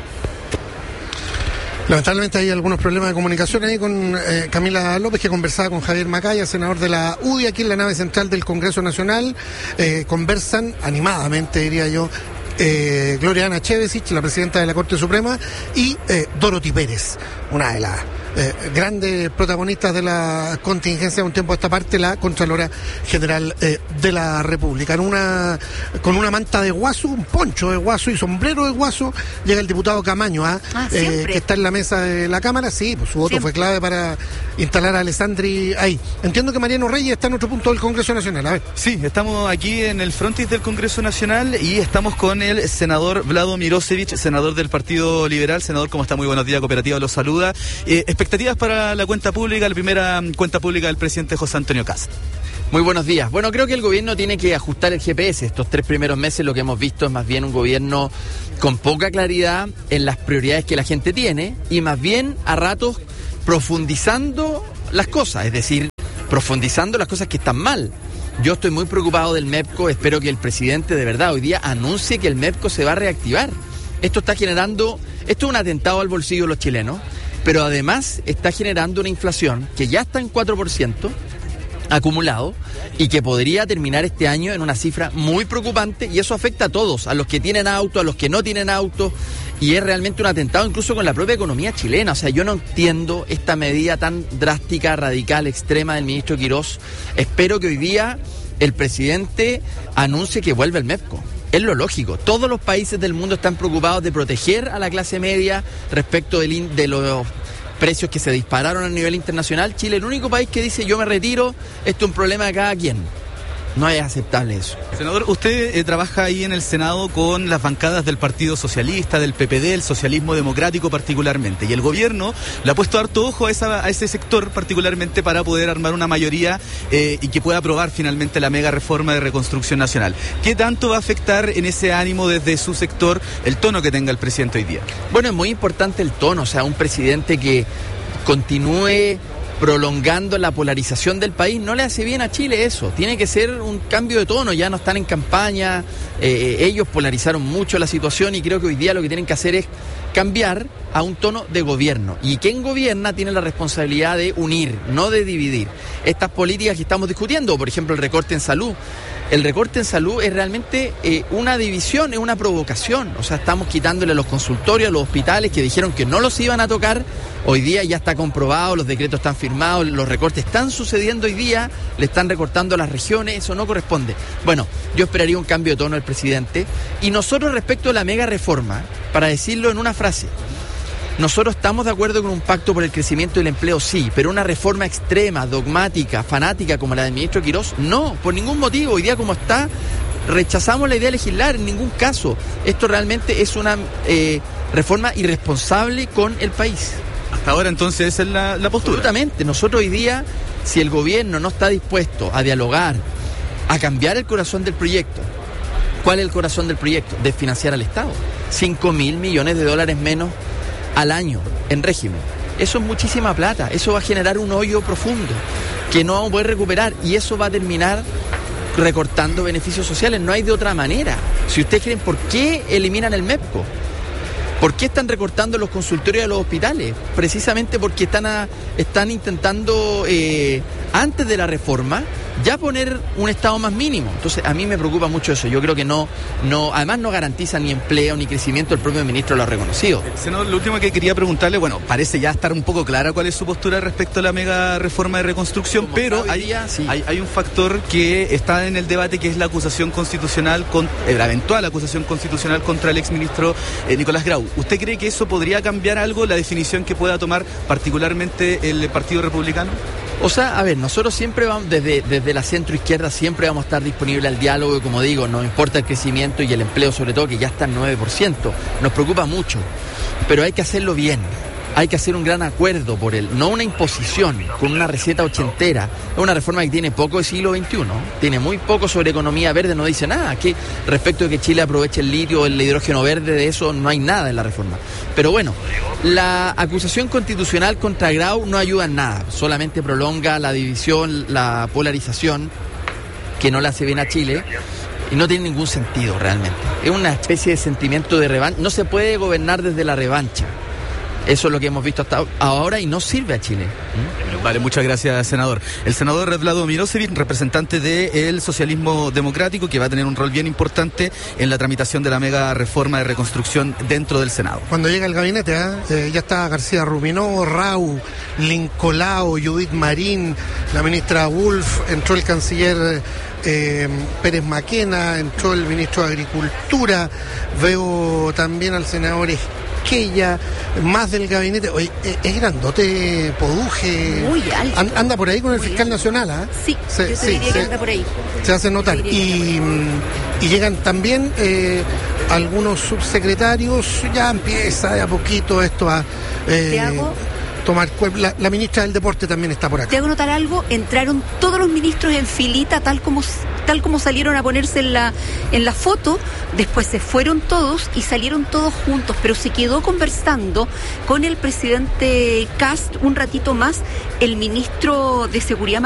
Lamentablemente hay algunos problemas de comunicación ahí con eh, Camila López, que conversaba con Javier Macaya, senador de la U D I, aquí en la nave central del Congreso Nacional. Eh, conversan animadamente, diría yo, eh, Gloriana Chevesich, la presidenta de la Corte Suprema, y eh, Dorothy Pérez, una de las eh, grandes protagonistas de la contingencia de un tiempo a esta parte, la Contralora General eh, de la República. En una, con una manta de guaso, un poncho de guaso y sombrero de guaso, llega el diputado Camaño, ¿ah? Ah, eh, que está en la mesa de la Cámara. Sí, pues su voto siempre fue clave para instalar a Alessandri ahí. Entiendo que Mariano Reyes está en otro punto del Congreso Nacional. A ver. Sí, estamos aquí en el frontis del Congreso Nacional y estamos con el senador Vlado Mirosevich, senador del Partido Liberal. Senador, ¿cómo está? Muy buenos días, Cooperativa los saluda. Eh, expectativas para la cuenta pública, la primera cuenta pública del presidente José Antonio Kast. Muy buenos días. Bueno, creo que el gobierno tiene que ajustar el G P S. Estos tres primeros meses lo que hemos visto es más bien un gobierno con poca claridad en las prioridades que la gente tiene y más bien a ratos profundizando las cosas, es decir, profundizando las cosas que están mal. Yo estoy muy preocupado del MEPCO, espero que el presidente de verdad hoy día anuncie que el MEPCO se va a reactivar. Esto está generando, esto es un atentado al bolsillo de los chilenos, pero además está generando una inflación que ya está en cuatro por ciento acumulado y que podría terminar este año en una cifra muy preocupante, y eso afecta a todos, a los que tienen auto, a los que no tienen auto, y es realmente un atentado incluso con la propia economía chilena. O sea, yo no entiendo esta medida tan drástica, radical, extrema del ministro Quirós. Espero que hoy día el presidente anuncie que vuelve el MEPCO. Es lo lógico. Todos los países del mundo están preocupados de proteger a la clase media respecto del in, de los precios que se dispararon a nivel internacional. Chile es el único país que dice yo me retiro, esto es un problema de cada quien. No es aceptable eso. Senador, usted eh, trabaja ahí en el Senado con las bancadas del Partido Socialista, del P P D, el socialismo democrático particularmente, y el gobierno le ha puesto harto ojo a, esa, a ese sector particularmente para poder armar una mayoría eh, y que pueda aprobar finalmente la mega reforma de reconstrucción nacional. ¿Qué tanto va a afectar en ese ánimo desde su sector el tono que tenga el presidente hoy día? Bueno, es muy importante el tono, o sea, un presidente que continúe prolongando la polarización del país, no le hace bien a Chile eso. Tiene que ser un cambio de tono, ya no están en campaña, eh, ellos polarizaron mucho la situación y creo que hoy día lo que tienen que hacer es cambiar a un tono de gobierno. Y quien gobierna tiene la responsabilidad de unir, no de dividir. Estas políticas que estamos discutiendo, por ejemplo el recorte en salud, el recorte en salud es realmente eh, una división, es una provocación. O sea, estamos quitándole a los consultorios, a los hospitales que dijeron que no los iban a tocar. Hoy día ya está comprobado, los decretos están firmados, los recortes están sucediendo hoy día, le están recortando a las regiones, eso no corresponde. Bueno, yo esperaría un cambio de tono del presidente. Y nosotros respecto a la mega reforma, para decirlo en una frase, nosotros estamos de acuerdo con un pacto por el crecimiento y el empleo, sí, pero una reforma extrema, dogmática, fanática como la del ministro Quirós, no, por ningún motivo. Hoy día como está, rechazamos la idea de legislar en ningún caso. Esto realmente es una eh, reforma irresponsable con el país. Hasta ahora entonces esa es la, la postura. Absolutamente. Nosotros hoy día, si el gobierno no está dispuesto a dialogar, a cambiar el corazón del proyecto, ¿cuál es el corazón del proyecto? Desfinanciar al Estado. Cinco mil millones de dólares menos al año en régimen. Eso es muchísima plata. Eso va a generar un hoyo profundo que no vamos a poder recuperar y eso va a terminar recortando beneficios sociales. No hay de otra manera. Si ustedes creen, ¿por qué eliminan el MEPCO? ¿Por qué están recortando los consultorios de los hospitales? Precisamente porque están, a, están intentando eh, antes de la reforma, ya poner un estado más mínimo. Entonces, a mí me preocupa mucho eso. Yo creo que no, no, además no garantiza ni empleo ni crecimiento, el propio ministro lo ha reconocido. Senador, lo último que quería preguntarle, bueno, parece ya estar un poco clara cuál es su postura respecto a la mega reforma de reconstrucción, Como pero hay, día, sí. hay, hay un factor que está en el debate, que es la acusación constitucional, con, eh, la eventual acusación constitucional contra el exministro eh, Nicolás Grau. ¿Usted cree que eso podría cambiar algo, la definición que pueda tomar particularmente el Partido Republicano? O sea, a ver, nosotros siempre vamos, desde, desde la centro izquierda, siempre vamos a estar disponibles al diálogo, y como digo, nos importa el crecimiento y el empleo, sobre todo, que ya está en nueve por ciento. Nos preocupa mucho, pero hay que hacerlo bien. Hay que hacer un gran acuerdo por él, no una imposición con una receta ochentera. Es una reforma que tiene poco de siglo veintiuno, tiene muy poco sobre economía verde, no dice nada. Aquí, respecto de que Chile aproveche el litio o el hidrógeno verde, de eso no hay nada en la reforma. Pero bueno, la acusación constitucional contra Grau no ayuda en nada, solamente prolonga la división, la polarización, que no le hace bien a Chile. Y no tiene ningún sentido realmente. Es una especie de sentimiento de revancha. No se puede gobernar desde la revancha. Eso es lo que hemos visto hasta ahora y no sirve a Chile. ¿Mm? Vale, muchas gracias, senador. El senador Vlado Mirosevic, representante del socialismo democrático, que va a tener un rol bien importante en la tramitación de la mega reforma de reconstrucción dentro del Senado. Cuando llega el gabinete, ¿eh? Eh, ya está García Rubinó, Rau, Lincolao, Judith Marín, la ministra Wolf, entró el canciller eh, Pérez Maquena, entró el ministro de Agricultura, veo también al senador Esquella, más del gabinete. Oye, es grandote Poduje. Muy alto. And, anda por ahí con el Muy fiscal alto. nacional, ¿ah? ¿eh? Sí, se, yo te sí, diría se, que anda por ahí. Se hace notar. Y, y llegan también eh, algunos subsecretarios, ya empieza de a poquito esto a eh, Te hago... tomar cuerpo. La, la ministra del Deporte también está por acá. Te hago notar algo, entraron todos los ministros en filita, tal como tal como salieron a ponerse en la en la foto, después se fueron todos y salieron todos juntos, pero se quedó conversando con el presidente Kast un ratito más el ministro de Seguridad